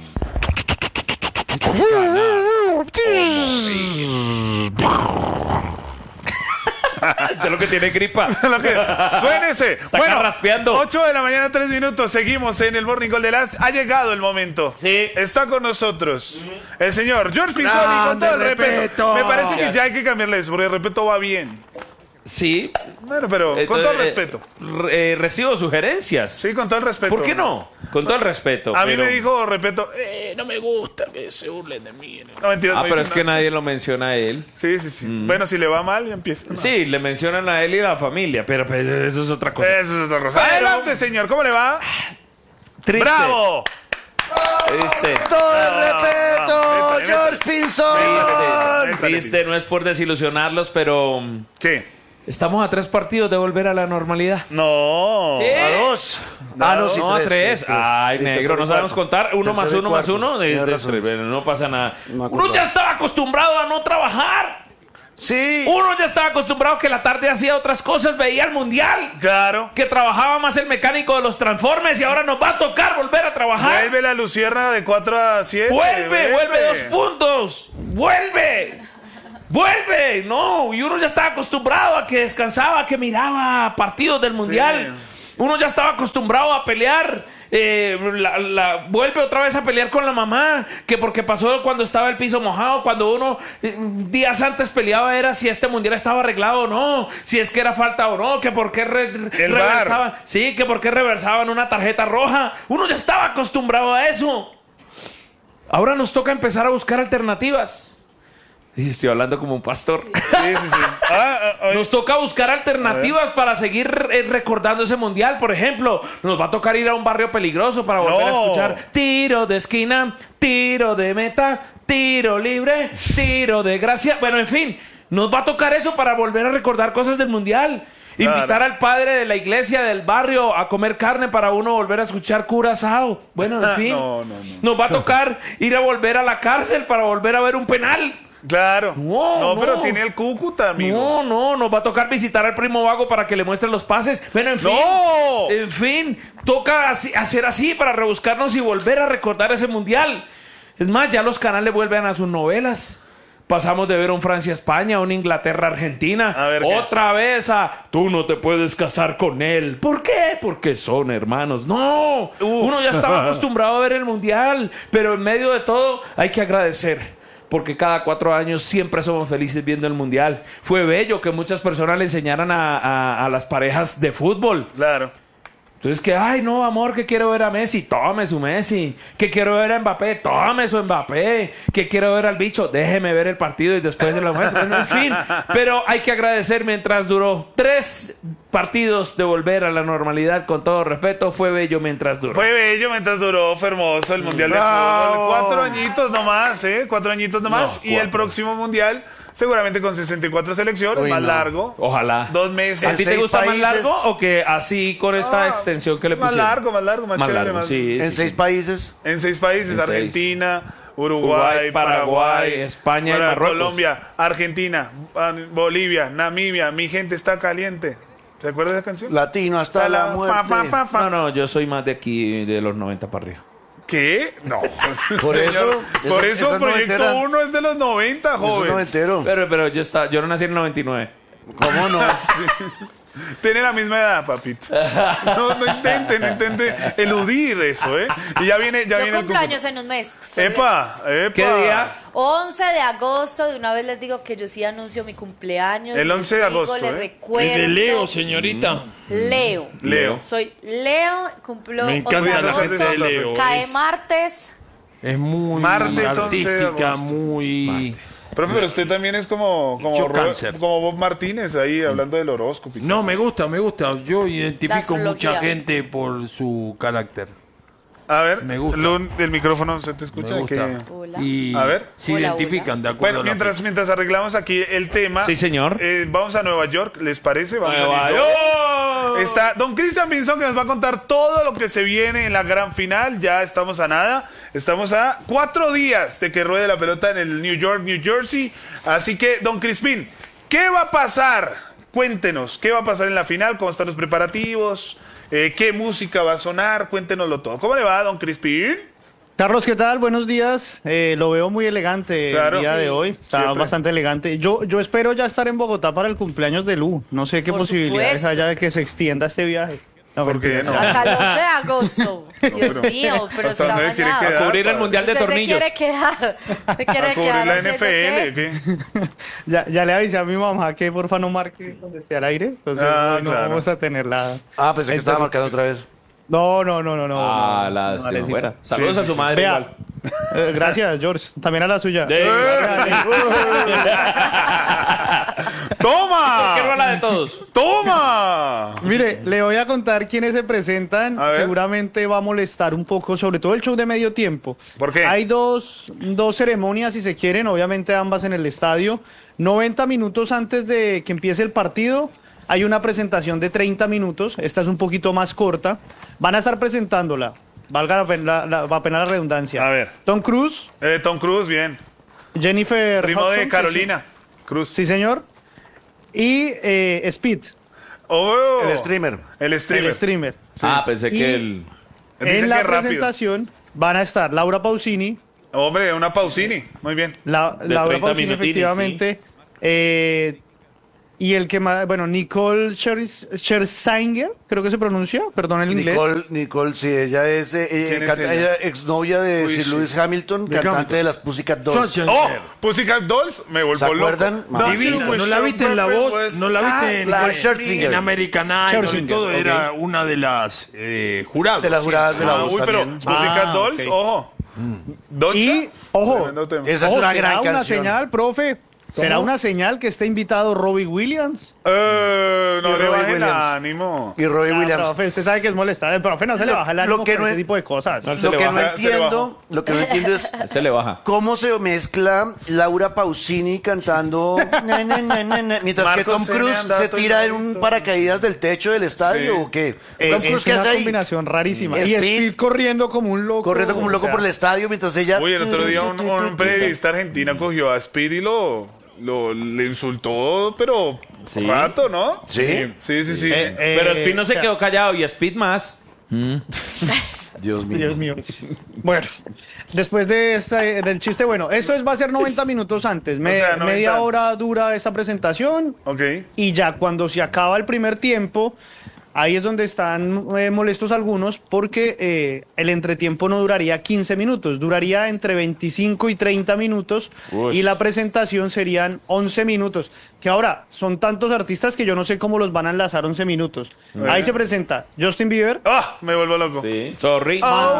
De lo que tiene gripa. Lo que- Suénese. Está Bueno, carraspeando. ocho de la mañana, tres minutos. Seguimos en el Morning Call de Last. Ha llegado el momento. Sí. Está con nosotros el señor George Pinzón. Y con Grande todo el respeto. respeto. Me parece que Gracias. ya hay que cambiarle eso, porque el respeto va bien. Sí. Bueno, pero con Entonces, todo el eh, respeto. re- eh, recibo sugerencias. Sí, con todo el respeto. ¿Por qué no? Con todo el respeto. A mí pero- me dijo respeto. Eh, no me gusta que se burlen de mí. No, mentira. Ah, no pero he es dicho que nada. nadie lo menciona a él. Sí, sí, sí. Bueno, si le va mal, ya empieza. No. Sí, le mencionan a él y a la familia, pero pues, eso es otra cosa. Eso es otra cosa. Pero- Adelante, señor. ¿Cómo le va? Triste. ¡Bravo! ¿Viste? Todo el respeto, George Pinzón. ¿Viste? ¿Viste? No es por desilusionarlos, pero... ¿Qué? Estamos a tres partidos de volver a la normalidad. No. ¿Sí? A dos. No, Ah, no, sí, no, a tres, tres. tres, tres. Ay, Sí, negro, tercero no y sabemos cuarto. contar. Uno más Tercero y uno más cuarto. uno. Tienes Es- razón. es- No pasa nada. No me acuerdo. Uno ya estaba acostumbrado a no trabajar. Sí. Uno ya estaba acostumbrado que la tarde hacía otras cosas, veía el mundial. Claro. Que trabajaba más el mecánico de los transformes y ahora nos va a tocar volver a trabajar. Vuelve la Lucierna de cuatro a siete. Vuelve, vuelve dos puntos. Vuelve. Vuelve. No, y uno ya estaba acostumbrado a que descansaba, a que miraba partidos del mundial. Uno ya estaba acostumbrado a pelear. Eh, la, la- vuelve otra vez a pelear con la mamá, que porque pasó cuando estaba el piso mojado, cuando uno eh, días antes peleaba era si este mundial estaba arreglado o no, si es que era falta o no, que por qué re- reversaban, sí, que por qué reversaban una tarjeta roja. Uno ya estaba acostumbrado a eso. Ahora nos toca empezar a buscar alternativas. Y estoy hablando como un pastor. Sí, sí, sí. Ah, ah, Nos toca buscar alternativas para seguir eh, recordando ese mundial. Por ejemplo, nos va a tocar ir a un barrio peligroso para volver a No. escuchar tiro de esquina, tiro de meta, tiro libre, tiro de gracia. Bueno, en fin, nos va a tocar eso para volver a recordar cosas del mundial. Claro. Invitar al padre de la iglesia, del barrio, a comer carne para uno volver a escuchar Curazao. Bueno, en fin, No, no, no. nos va a tocar ir a volver a la cárcel para volver a ver un penal. Claro. No, No, no. pero tiene el Cúcuta, amigo. No, no, nos va a tocar visitar al primo Vago para que le muestre los pases. Bueno, en fin. ¡No! En fin, toca así- hacer así para rebuscarnos y volver a recordar ese mundial. Es más, ya los canales vuelven a sus novelas. Pasamos de ver un Francia-España, un Inglaterra-Argentina. A ver, ¿qué? Otra vez a tú no te puedes casar con él. ¿Por qué? Porque son hermanos. No, uno ya estaba acostumbrado a ver el mundial. Pero en medio de todo hay que agradecer. Porque cada cuatro años siempre somos felices viendo el mundial. Fue bello que muchas personas le enseñaran a, a- a las parejas de fútbol. Claro. Entonces que, ay, no, amor, que quiero ver a Messi, tome su Messi. Que quiero ver a Mbappé, tome su Mbappé. Que quiero ver al bicho, déjeme ver el partido y después de la muerte. Bueno, en fin, pero hay que agradecer mientras duró tres partidos de volver a la normalidad, con todo respeto, fue bello mientras duró. Fue bello mientras duró, fue hermoso el Mundial de Bravo. Fútbol. Cuatro añitos nomás, ¿eh? Cuatro añitos nomás. No, y el cuatro. próximo Mundial, seguramente con sesenta y cuatro selecciones, Uy, más no. largo. Ojalá. Dos meses. ¿A ti te seis gusta países. más largo o que así con esta Ah, extensión que le más pusieron? largo, más largo, más chévere, largo, más- sí, En sí, seis sí. países. En seis países, En seis. Argentina, Uruguay, Uruguay, Paraguay, Paraguay, España y Para- Marruecos. Colombia, Argentina, ah, Bolivia, Namibia, mi gente está caliente. ¿Se acuerda de esa canción? Latino hasta la muerte. fa, fa, fa, fa. No, no, yo soy más de aquí, de los noventa para arriba. ¿Qué? No. Por Señor, eso, por esa- eso esa es Proyecto noventera. uno es de los noventa, Eso joven. no me entero. Pero, pero yo, está, yo no nací en el noventa y nueve. ¿Cómo no? Tiene la misma edad, papito. No, no intente, no intente eludir eso, ¿eh? Y ya viene, ya Yo viene el cumplo años cumpleaños. en un mes. Solo Epa, epa. ¿Qué día? once de agosto, de una vez les digo que yo sí anuncio mi cumpleaños. El les once de digo, agosto, les ¿eh? recuerdo. Es de Leo, señorita. Leo. Leo. Soy Leo, cumplo Me encanta once de la agosto, gente de Leo, cae es- martes. Es muy Martes, once de artística, agosto. muy... Profe, pero usted también es como, como, Yo Ro- cáncer. como Bob Martínez ahí hablando del horóscopo. y No, me gusta, me gusta. Yo identifico astrología. mucha gente por su carácter. A ver, Me gusta. Lun, el micrófono se te escucha. Me gusta. que- Hola. Y A ver. se Hola, identifican de acuerdo Bueno, a la mientras, fecha. mientras arreglamos aquí el tema. Sí, señor. eh, vamos a Nueva York, ¿les parece? Vamos Nueva a New York. York. Está Don Cristian Pinzón que nos va a contar todo lo que se viene en la gran final. Ya estamos a nada. Estamos a cuatro días de que ruede la pelota en el New York, New Jersey. Así que, Don Crispín, ¿qué va a pasar? Cuéntenos, ¿qué va a pasar en la final? ¿Cómo están los preparativos? Eh, ¿Qué música va a sonar? Cuéntenoslo todo. ¿Cómo le va, Don Crispín? Carlos, ¿qué tal? Buenos días. Eh, lo veo muy elegante Claro. el día Sí, de hoy. Está siempre. bastante elegante. Yo, yo espero ya estar en Bogotá para el cumpleaños de Lu. No sé qué Por posibilidades supuesto. haya de que se extienda este viaje. No, ¿Por qué mentiras. no? Hasta el once de agosto. Dios pero- mío, pero ¿hasta está dónde quiere bañado. quedar? A cubrir el mundial de Usted se tornillos. quiere quedar. Se quiere ¿A cubrir quedar la haciendo N F L? qué? ¿Qué? Ya, ya le avisé a mi mamá que porfa no marque donde esté al aire. Entonces Ah, hoy no claro. vamos a tener la... Ah, pensé que estaba marcando otra vez. No, no, no, no, no. Ah, no, las no, Alecita. bueno, saludos Sí, a sí, su sí. madre. Vea, igual. eh, gracias, George. También a la suya. Sí. ¡Toma! ¿Por qué no habla de todos? ¡Toma! Mire, le voy a contar quiénes se presentan. A ver. Seguramente va a molestar un poco, sobre todo el show de medio tiempo. ¿Por qué? Hay dos, dos ceremonias, si se quieren, obviamente ambas en el estadio. noventa minutos antes de que empiece el partido, hay una presentación de treinta minutos. Esta es un poquito más corta. Van a estar presentándola. Valga la pena la, la, pena la redundancia. A ver. Tom Cruise, Eh, Tom Cruise, bien. Jennifer Primo Hudson, de que Carolina Cruz. es- Sí, señor. Y eh, Speed, Oh, El streamer. El streamer. el streamer. Ah, pensé Y- que el... Dicen En que la es rápido. presentación van a estar Laura Pausini, Hombre, una Pausini. Muy bien. la, De Laura treinta Pausini minutines, efectivamente, eh, y el que más, bueno, Nicole Scherz- Scherzinger, creo que se pronuncia, perdón el inglés. Nicole, Nicole, sí, ella es, eh, eh, ¿Quién es canta- ella? ella exnovia de Uy, Sir sí. Lewis Hamilton, cantante de las Pussycat Dolls. ¡Oh! Pussycat Dolls, me vuelvo ¿Se loco. acuerdan? Divino, Pues ¿no la viste en La Perfect Voz? West. ¿No la viste en, la en- Scherzinger. en American Idol y Scherzinger, todo? ok. Era una de las eh, jurados. De las sí. juradas de la Ah, voz uy, pero también. Pussycat Ah, Dolls, ok. ojo. Dolce. Y, ojo, Tremendo tema. Esa es ojo, una será gran una canción. señal, profe, será una señal que esté invitado Robbie Williams. Eh, no Y le Robbie bajen el Williams. ánimo. Y Robbie Ah, Williams. profe, usted sabe que es molestar, el profe no se le Lo- baja el lo ánimo que por no ese es- tipo de cosas. No, se Lo le que no baja, se le entiendo, lo que no entiendo es Se le baja. cómo se mezcla Laura Pausini cantando na, na, na, na, na, mientras que Marcos Tom Sene Cruise anda se tira en un tocadito. paracaídas del techo del estadio Sí. o qué. Eh, Tom Cruise es que una hace ahí combinación rarísima. Speed. Y Speed corriendo como un loco. corriendo como un loco o sea, por el estadio mientras ella. Uy, el otro día un, un periodista argentino cogió a Speed y lo, lo le insultó, pero Sí. rato, ¿no? Sí. Sí, sí, sí. Eh, eh, Pero Speed no se o sea, quedó callado y Speed más. Dios mío. Dios mío. Bueno, después de este, del chiste, bueno, esto es, va a ser noventa minutos antes. Me- O sea, noventa media antes. hora dura esta presentación. Ok. Y ya cuando se acaba el primer tiempo, ahí es donde están eh, molestos algunos porque eh, el entretiempo no duraría quince minutos, duraría entre veinticinco y treinta minutos Ush. y la presentación serían once minutos. Que ahora son tantos artistas que yo no sé cómo los van a enlazar once minutos. Ahí se presenta Justin Bieber, Ah, me vuelvo loco. Sí, sorry.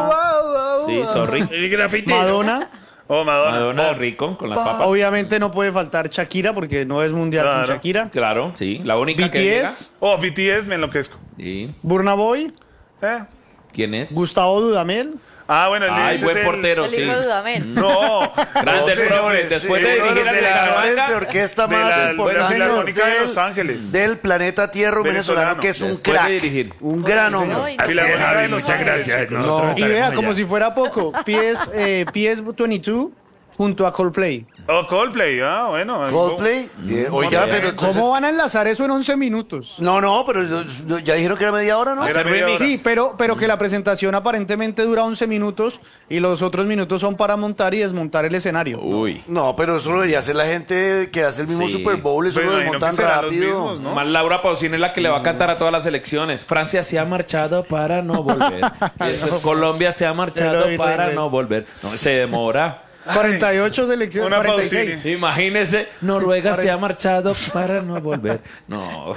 Sí, sorry. El grafitero. Madonna. Oh, Madonna. Madonna Oh, rico con las papas. Obviamente no puede faltar Shakira porque no es mundial Claro. sin Shakira. Claro, sí. La única que B T llega. S, oh, B T S me enloquezco. Sí. Burna Boy, ¿Eh? ¿Quién es? Gustavo Dudamel. Ah, bueno, el Ay, ese buen es el- portero, El sí. hijo de Dudamel. No, Grande el profe. Después de uno de dirigir los al de la directores banda. de orquesta de más la- de la importantes Filarmónica de del- Los Ángeles. del planeta Tierra, un venezolano Venezolano. que es un Después de crack, dirigir. un gran No, hombre. y no- Filarmónica de Los muchas Ángeles. gracias. chicos. No. Y vea, ya. como si fuera poco, P S, eh, P S veintidós junto a Coldplay. Oh, Coldplay, ah, bueno. Coldplay, eh, oiga, Muy pero bien. entonces... ¿Cómo van a enlazar eso en once minutos? No, no, pero yo- ya dijeron que era media hora, ¿no? Era Hacer media remix. hora. Sí, pero, pero que la presentación aparentemente dura once minutos y los otros minutos son para montar y desmontar el escenario. Uy. No, pero eso lo debería hacer la gente que hace el mismo Sí. Super Bowl, eso Pues lo imagino que desmontan serán los rápido. mismos, ¿no? Más Laura Pausini es la que le va a cantar a todas las elecciones. Francia se ha marchado para no volver. Después Colombia se ha marchado Pero, y para regresa. no volver. No, se demora. cuarenta y ocho selecciones, Una cuarenta y seis. Pausini. Imagínese, Noruega se ha marchado para no volver. No.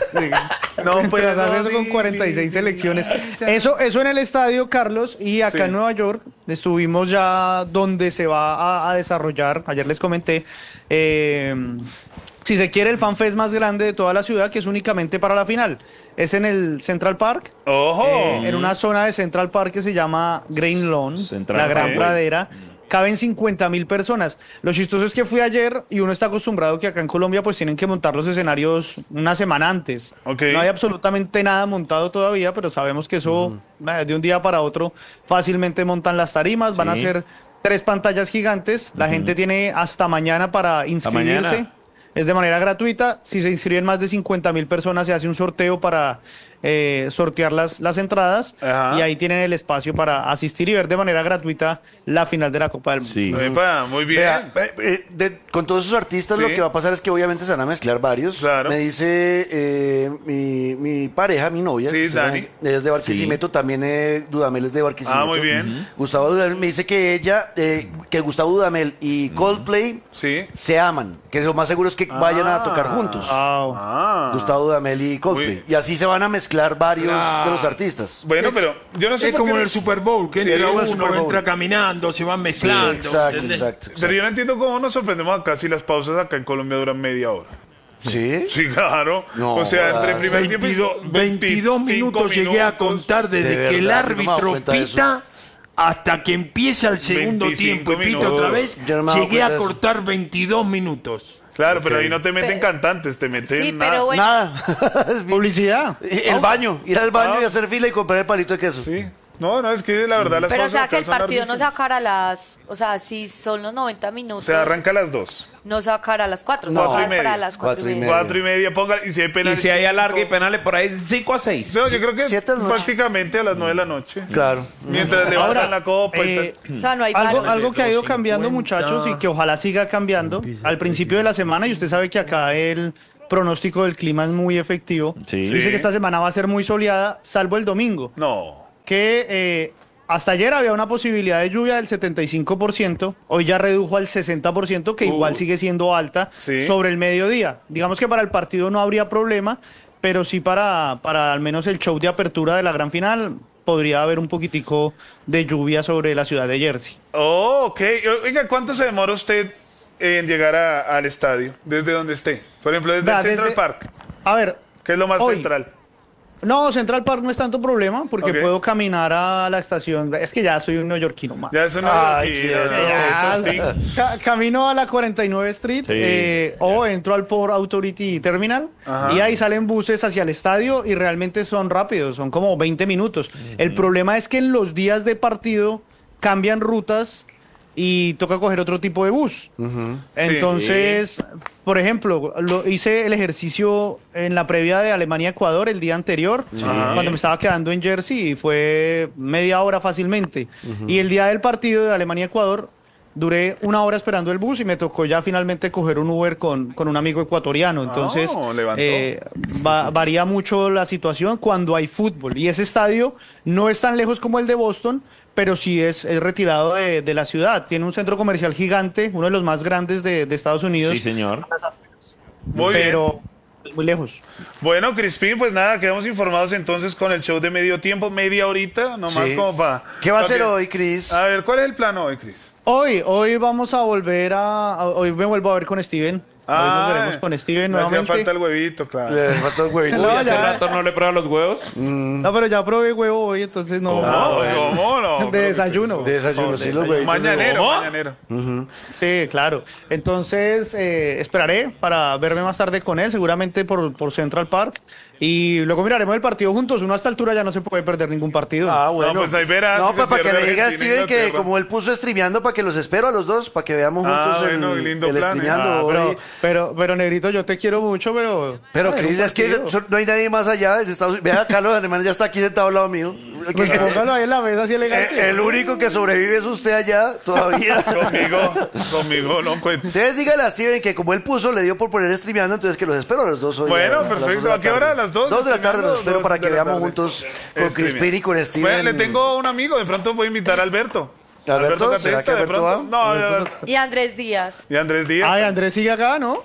No, Pues pues hace eso con cuarenta y seis selecciones. Eso, eso en el estadio, Carlos, y acá Sí. en Nueva York estuvimos ya donde se va a, a desarrollar, ayer les comenté, eh, si se quiere, el FanFest más grande de toda la ciudad, que es únicamente para la final. Es en el Central Park, Ojo. eh, en una zona de Central Park que se llama Green Lawn, Central la Gran Park. Pradera. Caben cincuenta mil personas. Lo chistoso es que fui ayer y uno está acostumbrado que acá en Colombia pues tienen que montar los escenarios una semana antes. Ok. No hay absolutamente nada montado todavía, pero sabemos que eso eh, de un día para otro fácilmente montan las tarimas. Van a Sí. ser tres pantallas gigantes. La gente tiene hasta mañana para inscribirse. mañana. Es de manera gratuita. Si se inscriben más de cincuenta mil personas, se hace un sorteo para eh, sortear las, las entradas. Ajá. Y ahí tienen el espacio para asistir y ver de manera gratuita la final de la Copa del Mundo. Sí. Epa, muy bien. Vea, eh, eh, de- con todos esos artistas Sí. lo que va a pasar es que obviamente se van a mezclar varios. Claro. Me dice eh, mi, mi pareja, mi novia, Sí, que ustedes Dani. saben, ella es de Barquisimeto, también eh, Dudamel es de Barquisimeto. Ah, muy bien. Gustavo Dudamel me dice que ella, eh, que Gustavo Dudamel y Coldplay Sí. se aman, que lo más seguro es que vayan a tocar juntos. Wow. Ah. Gustavo Dudamel y Coldplay. Muy- Y así se van a mezclar varios de los artistas. Bueno, pero yo no sé Es por como qué en no- el Super Bowl, que Sí, entra es como el uno, Super Bowl. entra caminando, se van mezclando. exacto, ¿entendés? exacto, exacto. Pero yo no entiendo cómo nos sorprendemos acá si las pausas acá en Colombia duran media hora. ¿Sí? Sí, claro. No, o sea, entre el primer veintidós, tiempo y veintidós minutos llegué a contar De desde que el verdad, yo no me he dado árbitro cuenta de eso. pita hasta que empieza el segundo veinticinco tiempo y pita minutos. otra vez. Yo no me he dado Llegué cuenta a de eso. cortar veintidós minutos. Claro, pero Ok. ahí no te meten Pero- cantantes, te meten Sí, nada. pero bueno. Nada. Publicidad. El baño, ir al baño Ah. y hacer fila y comprar el palito de queso. Sí. No, no, es que la verdad las Pero o cosas sea acá que el son partido no se larguísimas. acaba a las, o sea, si son los noventa O minutos, sea, arranca a las dos. no se acaba a las cuatro, se No. va a Cuatro y acabar para media. las cuatro, Cuatro y y media. media. Cuatro y media, ponga, y si hay Y penales. si hay cinco. alargue y penales por ahí, cinco a seis. No, yo creo que Siete de la noche. prácticamente a las nueve de la noche. Claro. Mientras levantan Ahora, la copa y eh, tal. O sea, no hay Algo, paro. algo que ha ido cincuenta. cambiando, muchachos, y que ojalá siga cambiando. Al principio de la semana, y usted sabe que acá el pronóstico del clima es muy efectivo. Sí. Dice Sí. que esta semana va a ser muy soleada, salvo el domingo. No. Que eh, hasta ayer había una posibilidad de lluvia del setenta y cinco por ciento, hoy ya redujo al sesenta por ciento, que igual sigue siendo alta Sí. sobre el mediodía. Digamos que para el partido no habría problema, pero sí para, para al menos el show de apertura de la gran final podría haber un poquitico de lluvia sobre la ciudad de Jersey. Oh, ok. Oiga, ¿cuánto se demora usted en llegar a- al estadio? ¿Desde donde esté? Por ejemplo, desde Vea, el Central desde- Park, A ver, que es lo más hoy. central. No, Central Park no es tanto problema porque Ok. puedo caminar a la estación. Es que ya soy un neoyorquino más. Ya es Ay, una aquí, qué no, Ya, Tostín. ca- camino a la cuarenta y nueve Street eh, o entro al Port Authority Terminal Ajá. y ahí salen buses hacia el estadio y realmente son rápidos, son como veinte minutos. El problema es que en los días de partido cambian rutas y toca coger otro tipo de bus. Entonces, por ejemplo, lo, hice el ejercicio en la previa de Alemania-Ecuador el día anterior, cuando me estaba quedando en Jersey, y fue media hora fácilmente. Y el día del partido de Alemania-Ecuador, duré una hora esperando el bus y me tocó ya finalmente coger un Uber con, con un amigo ecuatoriano. Entonces, Oh, levantó. eh, va- varía mucho la situación cuando hay fútbol. Y ese estadio no es tan lejos como el de Boston, pero sí es, es retirado de, de la ciudad. Tiene un centro comercial gigante, uno de los más grandes de, de Estados Unidos. Sí, señor. Muy bien. pero es muy lejos. Bueno, Crispín, pues nada, quedamos informados entonces con el show de medio tiempo, media horita, nomás Sí. como para... ¿Qué va a hacer hoy, Cris? A ver, ¿cuál es el plan hoy, Cris? Hoy, hoy vamos a volver a, a- hoy me vuelvo a ver con Steven. Hoy nos veremos con Steven me hacía nuevamente. falta el huevito, claro. Le falta el huevito. No, ¿Hace ya. rato no le prueba los huevos? No, pero ya probé huevo hoy, entonces no. No, ¿cómo no? De desayuno. De desayuno, sí, los huevitos. Mañanero, ¿Cómo? mañanero. Sí, claro. Entonces, eh, esperaré para verme más tarde con él, seguramente por, por Central Park. Y luego miraremos el partido juntos. Uno a esta altura ya no se puede perder ningún partido. Ah, bueno. No, pues ahí verás No, si se pa- para que pierde le diga a Argentina, Steven que Inglaterra. como él puso streameando, para que los espero a los dos, para que veamos Ah, juntos bueno, el, lindo el plan, ¿eh? streameando. Ah, hoy. pero, pero, pero, Negrito, yo te quiero mucho, pero... Pero, Ay, Cris, un es que partido. so- no hay nadie más allá de Estados Unidos. Vea, Carlos Alemán ya está aquí sentado al lado mío. Pues póngalo ahí en la mesa así elegante. Eh, El único que sobrevive es usted allá todavía. Conmigo, conmigo no cuento. Entonces dígale a Steven que como él puso, le dio por poner streameando, entonces que los espero a los dos hoy. Bueno, a las dos perfecto. de la ¿A qué hora? tarde. ¿A las dos? Dos de la tarde los espero Dos para de que la veamos tarde. juntos con Streaming. Crispin y con Steven. Bueno, le tengo un amigo, de pronto voy a invitar a Alberto. ¿Alberto? ¿Será que de Alberto pronto. va? No, ya- Y Andrés Díaz. y Andrés Díaz. Ay, Andrés sigue acá, ¿no?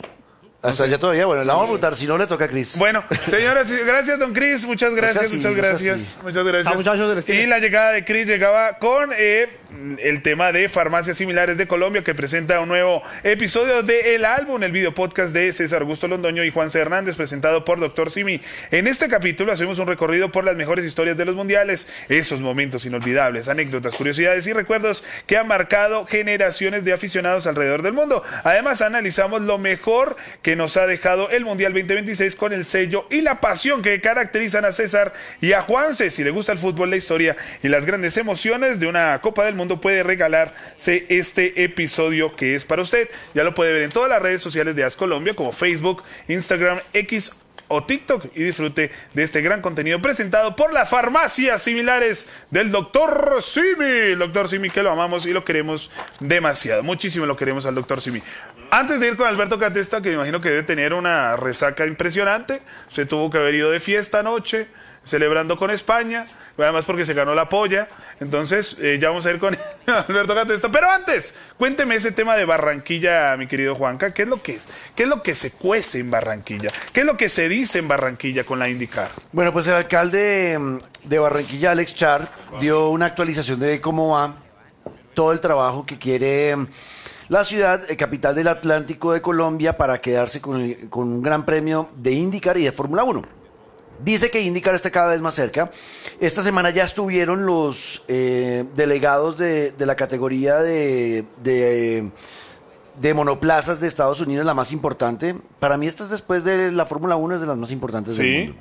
Hasta allá todavía, bueno, la vamos a preguntar, si no le toca a Cris. Bueno, señoras, y- gracias, don Cris. Muchas gracias, Gracias, muchas sí, gracias. gracias, Muchas gracias. Ah, muchachos, les quiero. Y la llegada de Cris llegaba con eh, el tema de Farmacias Similares de Colombia, que presenta un nuevo episodio de El Álbum, el video podcast de César Augusto Londoño y Juan C. Hernández, presentado por doctor Simi. En este capítulo hacemos un recorrido por las mejores historias de los mundiales, esos momentos inolvidables, anécdotas, curiosidades y recuerdos que han marcado generaciones de aficionados alrededor del mundo. Además, analizamos lo mejor que nos ha dejado el Mundial veinte veintiséis con el sello y la pasión que caracterizan a César y a Juanse. Si le gusta el fútbol, la historia y las grandes emociones de una Copa del Mundo, puede regalarse este episodio que es para usted. Ya lo puede ver en todas las redes sociales de A S Colombia, como Facebook, Instagram, X o TikTok, y disfrute de este gran contenido presentado por las farmacias similares del doctor Simi. El doctor Simi, que lo amamos y lo queremos demasiado. Muchísimo lo queremos al doctor Simi. Antes de ir con Alberto Catesta, que me imagino que debe tener una resaca impresionante, se tuvo que haber ido de fiesta anoche, celebrando con España, además porque se ganó la polla. Entonces, eh, ya vamos a ir con Alberto Catesta. Pero antes, cuénteme ese tema de Barranquilla, mi querido Juanca. ¿Qué es lo que, qué es lo que se cuece en Barranquilla? ¿Qué es lo que se dice en Barranquilla con la IndyCar? Bueno, pues el alcalde mm, de Barranquilla, Alex Char, dio una actualización de cómo va todo el trabajo que quiere mm, la ciudad eh, capital del Atlántico de Colombia para quedarse con, el- con un gran premio de IndyCar y de Fórmula uno. Dice que IndyCar está cada vez más cerca. Esta semana ya estuvieron los eh, delegados de, de la categoría de, de, de monoplazas de Estados Unidos, la más importante. Para mí esta es después de la Fórmula uno, es de las más importantes del Sí. mundo.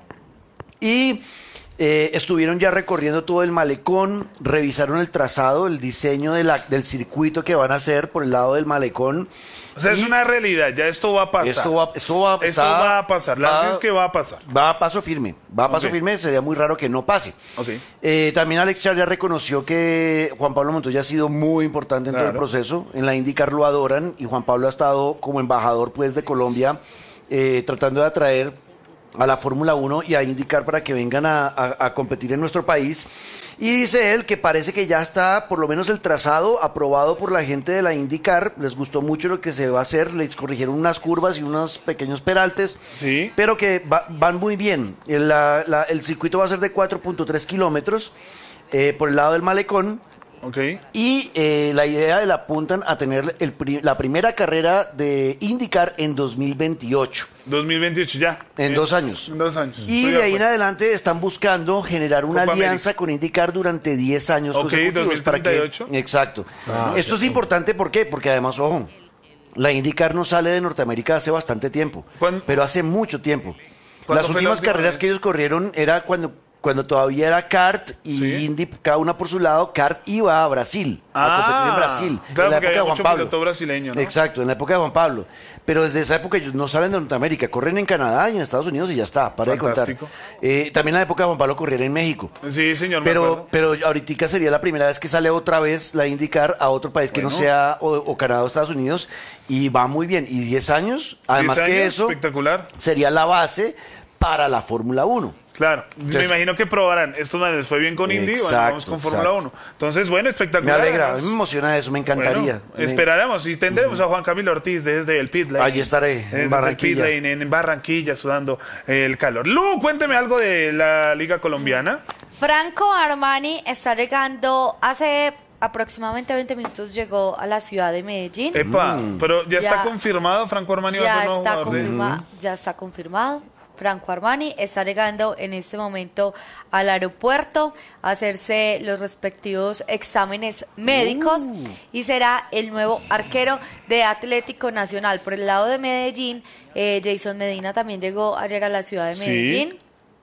Y eh, estuvieron ya recorriendo todo el malecón, revisaron el trazado, el diseño de la- del circuito que van a hacer por el lado del malecón. O sea, es Y una realidad, ya esto va a pasar. Esto va, esto va, Esto está- va a pasar, la va- verdad es que va a pasar. Va a paso firme, va a paso Ok. firme, sería muy raro que no pase. Ok. Eh, también Alex Char ya reconoció que Juan Pablo Montoya ha sido muy importante en todo el Claro. proceso. En la IndyCar lo adoran y Juan Pablo ha estado como embajador pues de Colombia eh, tratando de atraer a la Fórmula uno y a IndyCar para que vengan a, a- a competir en nuestro país. Y dice él que parece que ya está por lo menos el trazado aprobado por la gente de la IndyCar. Les gustó mucho lo que se va a hacer, les corrigieron unas curvas y unos pequeños peraltes, Sí. pero que va- van muy bien. El, la- la- el circuito va a ser de cuatro punto tres kilómetros eh, por el lado del malecón. Ok. Y eh, la idea de la apuntan a tener el pri- la primera carrera de IndyCar en dos mil veintiocho, dos mil veintiocho ya. en Eh, dos años. En dos años. Y Estoy de ahí en acuerdo. adelante están buscando generar una Copa alianza América. con IndyCar durante diez años Ok, consecutivos. para que- dos mil treinta y ocho. Exacto. Ah, Esto es importante, ¿por qué? Porque además, ojo, la IndyCar no sale de Norteamérica hace bastante tiempo, ¿Cuándo- pero hace mucho tiempo. ¿Cuándo Las fue la últimas última carreras vez? que ellos corrieron era cuando, cuando todavía era kart y Sí. Indy, cada una por su lado. Kart iba a Brasil, a competir en Brasil. Claro, en la porque época había de Juan mucho Pablo. piloto brasileño, ¿no? Exacto, en la época de Juan Pablo. Pero desde esa época ellos no salen de Norteamérica, corren en Canadá y en Estados Unidos y ya está, para de contar. Fantástico. Eh, también en la época de Juan Pablo corrían en México. Sí, señor, me Pero, acuerdo. pero ahorita sería la primera vez que sale otra vez la IndyCar a otro país que no Bueno. sea o, o Canadá o Estados Unidos y va muy bien. Y diez años, además diez que años, eso, espectacular. sería la base para la Fórmula uno. Claro, me Entonces- imagino que probarán. Estos manes fue bien con Indy, bueno, Exacto, vamos con Fórmula exacto. uno. Entonces, bueno, Me espectacular. alegra, a además. mí me emociona eso, me encantaría. Bueno, esperaremos y tendremos a Juan Camilo Ortiz desde el pit lane. Allí estaré, en Desde el Barranquilla. pit lane, en Barranquilla, sudando el calor. Lu, cuénteme algo de la Liga Colombiana. Franco Armani está llegando hace aproximadamente veinte minutos, llegó a la ciudad de Medellín. Epa, pero ya, Ya- está confirmado, Franco Armani va a Ya ser nuevo está, jugador de- confirma- ya está confirmado. Franco Armani está llegando en este momento al aeropuerto a hacerse los respectivos exámenes médicos Uh. y será el nuevo arquero de Atlético Nacional. Por el lado de Medellín, eh, Jason Medina también llegó ayer a la ciudad de Sí. Medellín.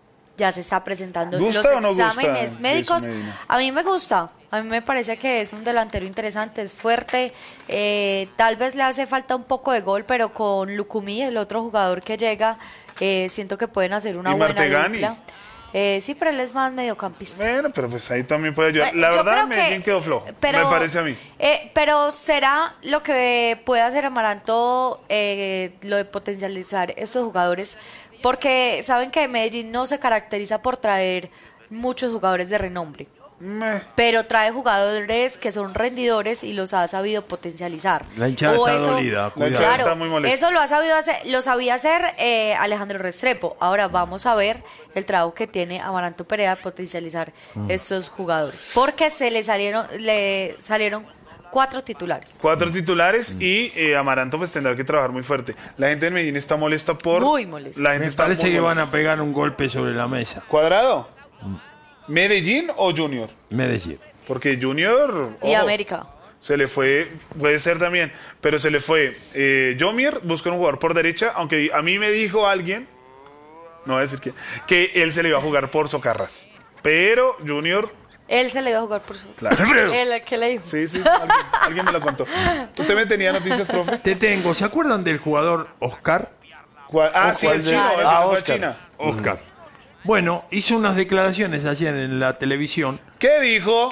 Ya se está presentando ¿Gusta los o no gusta exámenes Jason médicos. Medina? A mí me gusta, a mí me parece que es un delantero interesante, es fuerte, eh, tal vez le hace falta un poco de gol, pero con Lucumí, el otro jugador que llega, eh, siento que pueden hacer una ¿Y buena Martegani? dupla. Eh, sí, pero él es más mediocampista. Bueno, pero pues ahí también puede ayudar. Eh, La yo verdad, creo que- Medellín quedó flojo, pero- me parece a mí. Eh, pero será lo que puede hacer Amaranto, eh, lo de potencializar estos jugadores, porque saben que Medellín no se caracteriza por traer muchos jugadores de renombre, Meh. pero trae jugadores que son rendidores y los ha sabido potencializar. La hinchada O está eso- dolida, La cuidado. hinchada Claro, está muy molesta. eso lo ha sabido hacer, lo sabía hacer eh, Alejandro Restrepo. Ahora vamos a ver el trabajo que tiene Amaranto Perea de potencializar Mm. estos jugadores, porque se le salieron, le salieron cuatro titulares. Cuatro titulares y eh, Amaranto pues tendrá que trabajar muy fuerte. La gente de Medellín está molesta por... Muy molesta. La gente Me está parece muy que molesta. van a pegar un golpe sobre la mesa. ¿Cuadrado? ¿Medellín o Junior? Medellín. Porque Junior... Y ojo, América. Se le fue, puede ser también, pero se le fue. Eh, Yomier buscó un jugador por derecha, aunque a mí me dijo alguien, no voy a decir quién, que él se le iba a jugar por Socarras. Pero Junior, Él se le iba a jugar por su... claro. Él, ¿qué le dijo? Sí, sí, alguien, alguien me lo contó. ¿Usted me tenía noticias, profe? Te tengo, ¿se acuerdan del jugador Oscar? ¿Cuál? Ah, ¿O sí, cuál el de- chino, el que Ah, se fue a Oscar. China. Oscar. Bueno, hizo unas declaraciones ayer en la televisión ¿Qué dijo?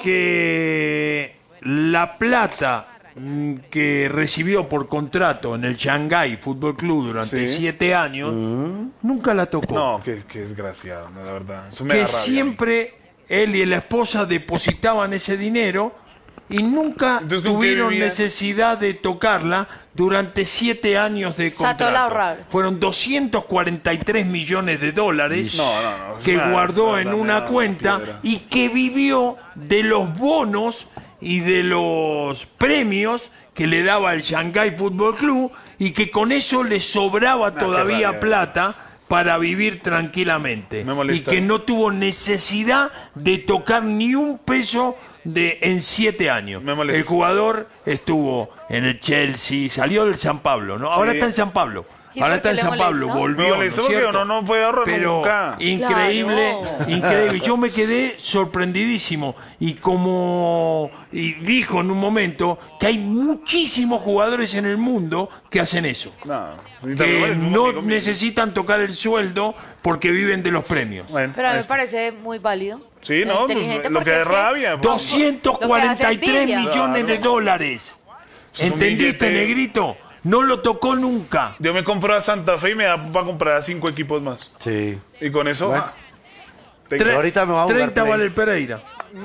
que la plata mm, que recibió por contrato en el Shanghái Fútbol Club durante Sí. siete años nunca la tocó. No, qué, qué desgraciado, no, la verdad. Eso me que da rabia. siempre él y la esposa depositaban ese dinero y nunca Entonces, ¿con qué tuvieron vivían? necesidad de tocarla durante siete años de sea, todo lo contrato. ahorraron. Fueron doscientos cuarenta y tres millones de dólares No, no, no, es que una- guardó la en verdad, me una da cuenta piedra. y que vivió de los bonos y de los premios que le daba el Shanghái Fútbol Club y que con eso le sobraba Nah, todavía qué plata para vivir tranquilamente. Me Y molesta. que no tuvo necesidad de tocar ni un peso de en siete años. Me molesta. El jugador estuvo en el Chelsea, salió del San Pablo, ¿no? Ahora Sí. está en San Pablo. ¿Y Ahora por está qué en le San Pablo, molesta? volvió, Me ¿no molesta es porque cierto? uno no puede ahorrar Pero nunca. increíble, Claro. increíble. Yo me quedé sorprendidísimo y como y dijo en un momento que hay muchísimos jugadores en el mundo que hacen eso, No, y que también es un no amigo mío. necesitan tocar el sueldo porque viven de los premios. Bueno, Pero a mí ahí me está. parece muy válido. Sí, no, pues, Inteligente, lo porque que es es que- rabia. pues. doscientos cuarenta y tres Lo que hace millones de Claro. dólares. Es un ¿Entendiste, billete. Negrito? No lo tocó nunca. Yo me compro a Santa Fe y me da para comprar a cinco equipos más. Sí. Y con eso... Bueno. ah, tengo- Tre- ahorita me voy a jugar treinta Play. vale el Pereira.